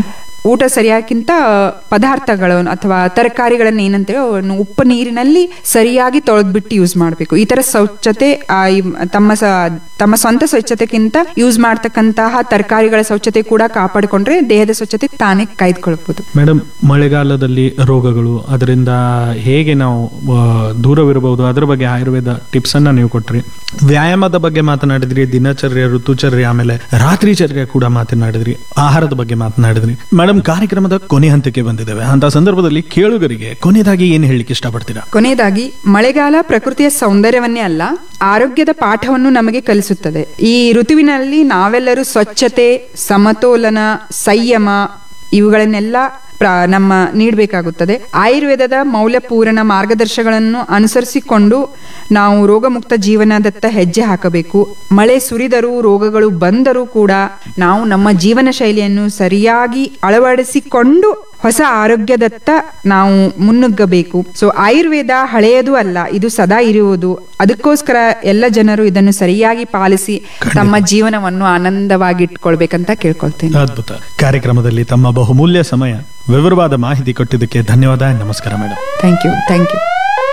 ಊಟ ಸರಿಯಾಗಿಂತ ಪದಾರ್ಥಗಳು ಅಥವಾ ತರಕಾರಿಗಳನ್ನ ಏನಂತೇಳಿ ಉಪ್ಪು ನೀರಿನಲ್ಲಿ ಸರಿಯಾಗಿ ತೊಳೆದ್ಬಿಟ್ಟು ಯೂಸ್ ಮಾಡಬೇಕು. ಈ ತರ ಸ್ವಚ್ಛತೆ ತಮ್ಮ ತಮ್ಮ ಸ್ವಂತ ಸ್ವಚ್ಛತೆಗಿಂತ ಯೂಸ್ ಮಾಡ್ತಕ್ಕಂತಹ ತರಕಾರಿಗಳ ಸ್ವಚ್ಛತೆ ಕೂಡ ಕಾಪಾಡಿಕೊಂಡ್ರೆ ದೇಹದ ಸ್ವಚ್ಛತೆ ತಾನೇ ಕಾಯ್ದುಕೊಳ್ಬಹುದು. ಮೇಡಮ್, ಮಳೆಗಾಲದಲ್ಲಿ ರೋಗಗಳು ಅದರಿಂದ ಹೇಗೆ ನಾವು ದೂರವಿರಬಹುದು ಅದರ ಬಗ್ಗೆ ಆಯುರ್ವೇದ ಟಿಪ್ಸ್ ಅನ್ನ ನೀವು ಕೊಟ್ರಿ. ವ್ಯಾಯಾಮದ ಬಗ್ಗೆ ಮಾತನಾಡಿದ್ರಿ, ದಿನಚರ್ಯ, ಋತುಚರ್ಯ, ಆಮೇಲೆ ರಾತ್ರಿ ಚರ್ಯ ಕೂಡ ಮಾತನಾಡಿದ್ರಿ, ಆಹಾರದ ಬಗ್ಗೆ ಮಾತನಾಡಿದ್ರಿ. ಮೇಡಮ್, ಕಾರ್ಯಕ್ರಮದ ಕೊನೆ ಹಂತಕ್ಕೆ ಬಂದಿದ್ದೇವೆ. ಅಂತ ಸಂದರ್ಭದಲ್ಲಿ ಕೇಳುಗರಿಗೆ ಕೊನೆಯದಾಗಿ ಏನು ಹೇಳಲಿಕ್ಕೆ ಇಷ್ಟಪಡ್ತೀರಾ? ಕೊನೆಯದಾಗಿ, ಮಳೆಗಾಲ ಪ್ರಕೃತಿಯ ಸೌಂದರ್ಯವನ್ನೇ ಅಲ್ಲ, ಆರೋಗ್ಯದ ಪಾಠವನ್ನು ನಮಗೆ ಕಲಿಸುತ್ತದೆ. ಈ ಋತುವಿನಲ್ಲಿ ನಾವೆಲ್ಲರೂ ಸ್ವಚ್ಛತೆ, ಸಮತೋಲನ, ಸಂಯಮ ಇವುಗಳನ್ನೆಲ್ಲ ನಮ್ಮ ನೀಡಬೇಕಾಗುತ್ತದೆ. ಆಯುರ್ವೇದದ ಮೌಲ್ಯಪೂರ್ಣ ಮಾರ್ಗದರ್ಶಗಳನ್ನು ಅನುಸರಿಸಿಕೊಂಡು ನಾವು ರೋಗಮುಕ್ತ ಜೀವನದತ್ತ ಹೆಜ್ಜೆ ಹಾಕಬೇಕು. ಮಳೆ ಸುರಿದರೂ, ರೋಗಗಳು ಬಂದರೂ ಕೂಡ ನಾವು ನಮ್ಮ ಜೀವನ ಶೈಲಿಯನ್ನು ಸರಿಯಾಗಿ ಅಳವಡಿಸಿಕೊಂಡು ಹೊಸ ಆರೋಗ್ಯದತ್ತ ನಾವು ಮುನ್ನುಗ್ಗಬೇಕು. ಸೊ ಆಯುರ್ವೇದ ಹಳೆಯದು ಅಲ್ಲ, ಇದು ಸದಾ ಇರುವುದು. ಅದಕ್ಕೋಸ್ಕರ ಎಲ್ಲ ಜನರು ಇದನ್ನು ಸರಿಯಾಗಿ ಪಾಲಿಸಿ ತಮ್ಮ ಜೀವನವನ್ನು ಆನಂದವಾಗಿಟ್ಕೊಳ್ಬೇಕಂತ ಕೇಳ್ಕೊಳ್ತೇನೆ. ಅದ್ಭುತ. ಕಾರ್ಯಕ್ರಮದಲ್ಲಿ ತಮ್ಮ ಬಹುಮೂಲ್ಯ ಸಮಯ, ವಿವರವಾದ ಮಾಹಿತಿ ಕೊಟ್ಟಿದ್ದಕ್ಕೆ ಧನ್ಯವಾದ. ನಮಸ್ಕಾರ madam. Thank you thank you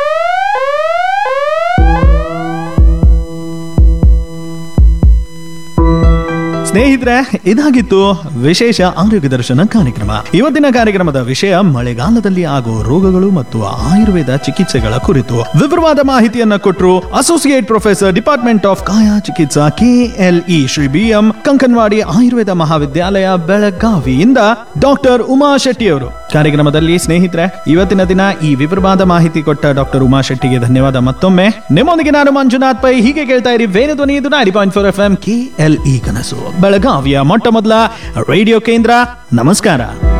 ಸ್ನೇಹಿತರೆ, ಇದಾಗಿತ್ತು ವಿಶೇಷ ಆರೋಗ್ಯ ದರ್ಶನ ಕಾರ್ಯಕ್ರಮ. ಇವತ್ತಿನ ಕಾರ್ಯಕ್ರಮದ ವಿಷಯ ಮಳೆಗಾಲದಲ್ಲಿ ಆಗೋ ರೋಗಗಳು ಮತ್ತು ಆಯುರ್ವೇದ ಚಿಕಿತ್ಸೆಗಳ ಕುರಿತು ವಿವರವಾದ ಮಾಹಿತಿಯನ್ನ ಕೊಟ್ಟರು ಅಸೋಸಿಯೇಟ್ ಪ್ರೊಫೆಸರ್, ಡಿಪಾರ್ಟ್ಮೆಂಟ್ ಆಫ್ ಕಾಯ ಚಿಕಿತ್ಸಾ, KLE, Shri B M Kankanwadi Ayurveda ಮಹಾವಿದ್ಯಾಲಯ, ಬೆಳಗಾವಿಯಿಂದ ಡಾಕ್ಟರ್ ಉಮಾ ಶೆಟ್ಟಿ ಅವರು. ಕಾರ್ಯಕ್ರಮದಲ್ಲಿ ಸ್ನೇಹಿತರೆ, ಇವತ್ತಿನ ದಿನ ಈ ವಿವರವಾದ ಮಾಹಿತಿ ಕೊಟ್ಟ ಡಾಕ್ಟರ್ ಉಮಾ ಶೆಟ್ಟಿಗೆ ಧನ್ಯವಾದ ಮತ್ತೊಮ್ಮೆ. ನಿಮ್ಮೊಂದಿಗೆ ನಾನು ಮಂಜುನಾಥ್ ಪೈ. ಹೀಗೆ ಕೇಳ್ತಾ ಇರಿ ವೇಣುಧ್ವನಿ, ಇದು ninety point four F M, KLE ಕನಸು, ಬೆಳಗಾವಿಯ ಮೊಟ್ಟ ಮೊದಲ ರೇಡಿಯೋ ಕೇಂದ್ರ. ನಮಸ್ಕಾರ.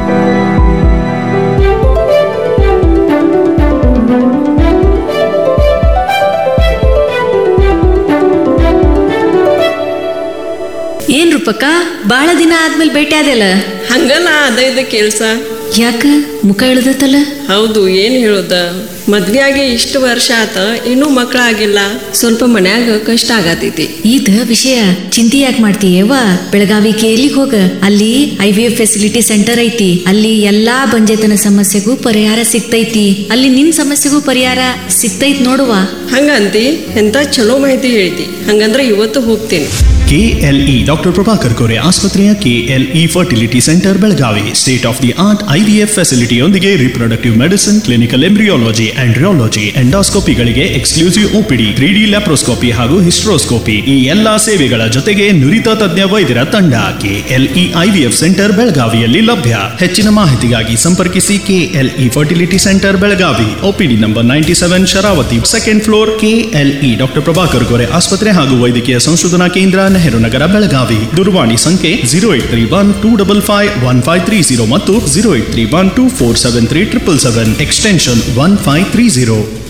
ಏನ್ ರೂಪಕ್ಕ, ಬಾಳ ದಿನ ಆದ್ಮೇಲೆ ಭೇಟಿ ಆದಲ್ಲ? ಹಂಗಲ್ಲ, ಅದ ಇದ ಕೆಲ್ಸ. ಯಾಕ ಮುಖ ಇಳ್ದತ್ತಲ್ಲ? ಹೌದು, ಏನ್ ಹೇಳೋದ, ಮದ್ವೆ ಆಗಿ ಇಷ್ಟು ವರ್ಷ ಆತ, ಇನ್ನೂ ಮಕ್ಳ ಆಗಿಲ್ಲ. ಸ್ವಲ್ಪ ಮನ್ಯಾಗ ಕಷ್ಟ ಆಗತೈತಿ. ಇದ ವಿಷಯ ಚಿಂತೆ ಯಾಕೆ ಮಾಡ್ತೀಯವ್ವ? ಬೆಳಗಾವಿ ಕೇಲಿಗೆ ಹೋಗ, ಅಲ್ಲಿ I V F facility centre ಐತಿ. ಅಲ್ಲಿ ಎಲ್ಲಾ ಬಂಜೆತನ ಸಮಸ್ಯೆಗೂ ಪರಿಹಾರ ಸಿಗ್ತೈತಿ. ಅಲ್ಲಿ ನಿನ್ ಸಮಸ್ಯೆಗೂ ಪರಿಹಾರ ಸಿಗ್ತೈತಿ ನೋಡುವ. ಹಂಗಂತಿ? ಎಂತ ಚಲೋ ಮಾಹಿತಿ ಹೇಳ್ತಿ. ಹಂಗಂದ್ರೆ ಇವತ್ತು ಹೋಗ್ತೇನೆ. ಕೆಎಲ್ಇ ಡಾಕ್ಟರ್ ಪ್ರಭಾಕರ್ ಕೋರೆ ಆಸ್ಪತ್ರೆಯ KLE fertility centre Belagavi state of the art IVF facility ಫರ್ಟಿಲಿಟಿಯೊಂದಿಗೆ reproductive medicine, clinical embryology and ರಿಯಾಲಜಿ, ಎಂಡೋಸ್ಕೋಪಿಗಳಿಗೆ exclusive OPD, three D laparoscopy ಹಾಗೂ ಹಿಸ್ಟ್ರೋಸ್ಕೋಪಿ ಈ ಎಲ್ಲಾ ಸೇವೆಗಳ ಜೊತೆಗೆ ನುರಿತ ತಜ್ಞ ವೈದ್ಯರ ತಂಡ ಕೆಎಲ್ಇ ಐವಿಎಫ್ ಸೆಂಟರ್ ಬೆಳಗಾವಿಯಲ್ಲಿ ಲಭ್ಯ. ಹೆಚ್ಚಿನ ಮಾಹಿತಿಗಾಗಿ ಸಂಪರ್ಕಿಸಿ KLE fertility centre Belagavi. OPD number ninety seven, Sharavati, second floor, KLE doctor Prabhakar ಗೊರೆ ಆಸ್ಪತ್ರೆ ಹಾಗೂ ವೈದ್ಯಕೀಯ ಸಂಶೋಧನಾ ಕೇಂದ್ರ, ನೆಹರು ನಗರ, ಬೆಳಗಾವಿ. ದೂರವಾಣಿ ಸಂಖ್ಯೆ zero eight three one two double five one five three zero ಮತ್ತು zero eight three one two four seven three triple seven, extension one five three zero.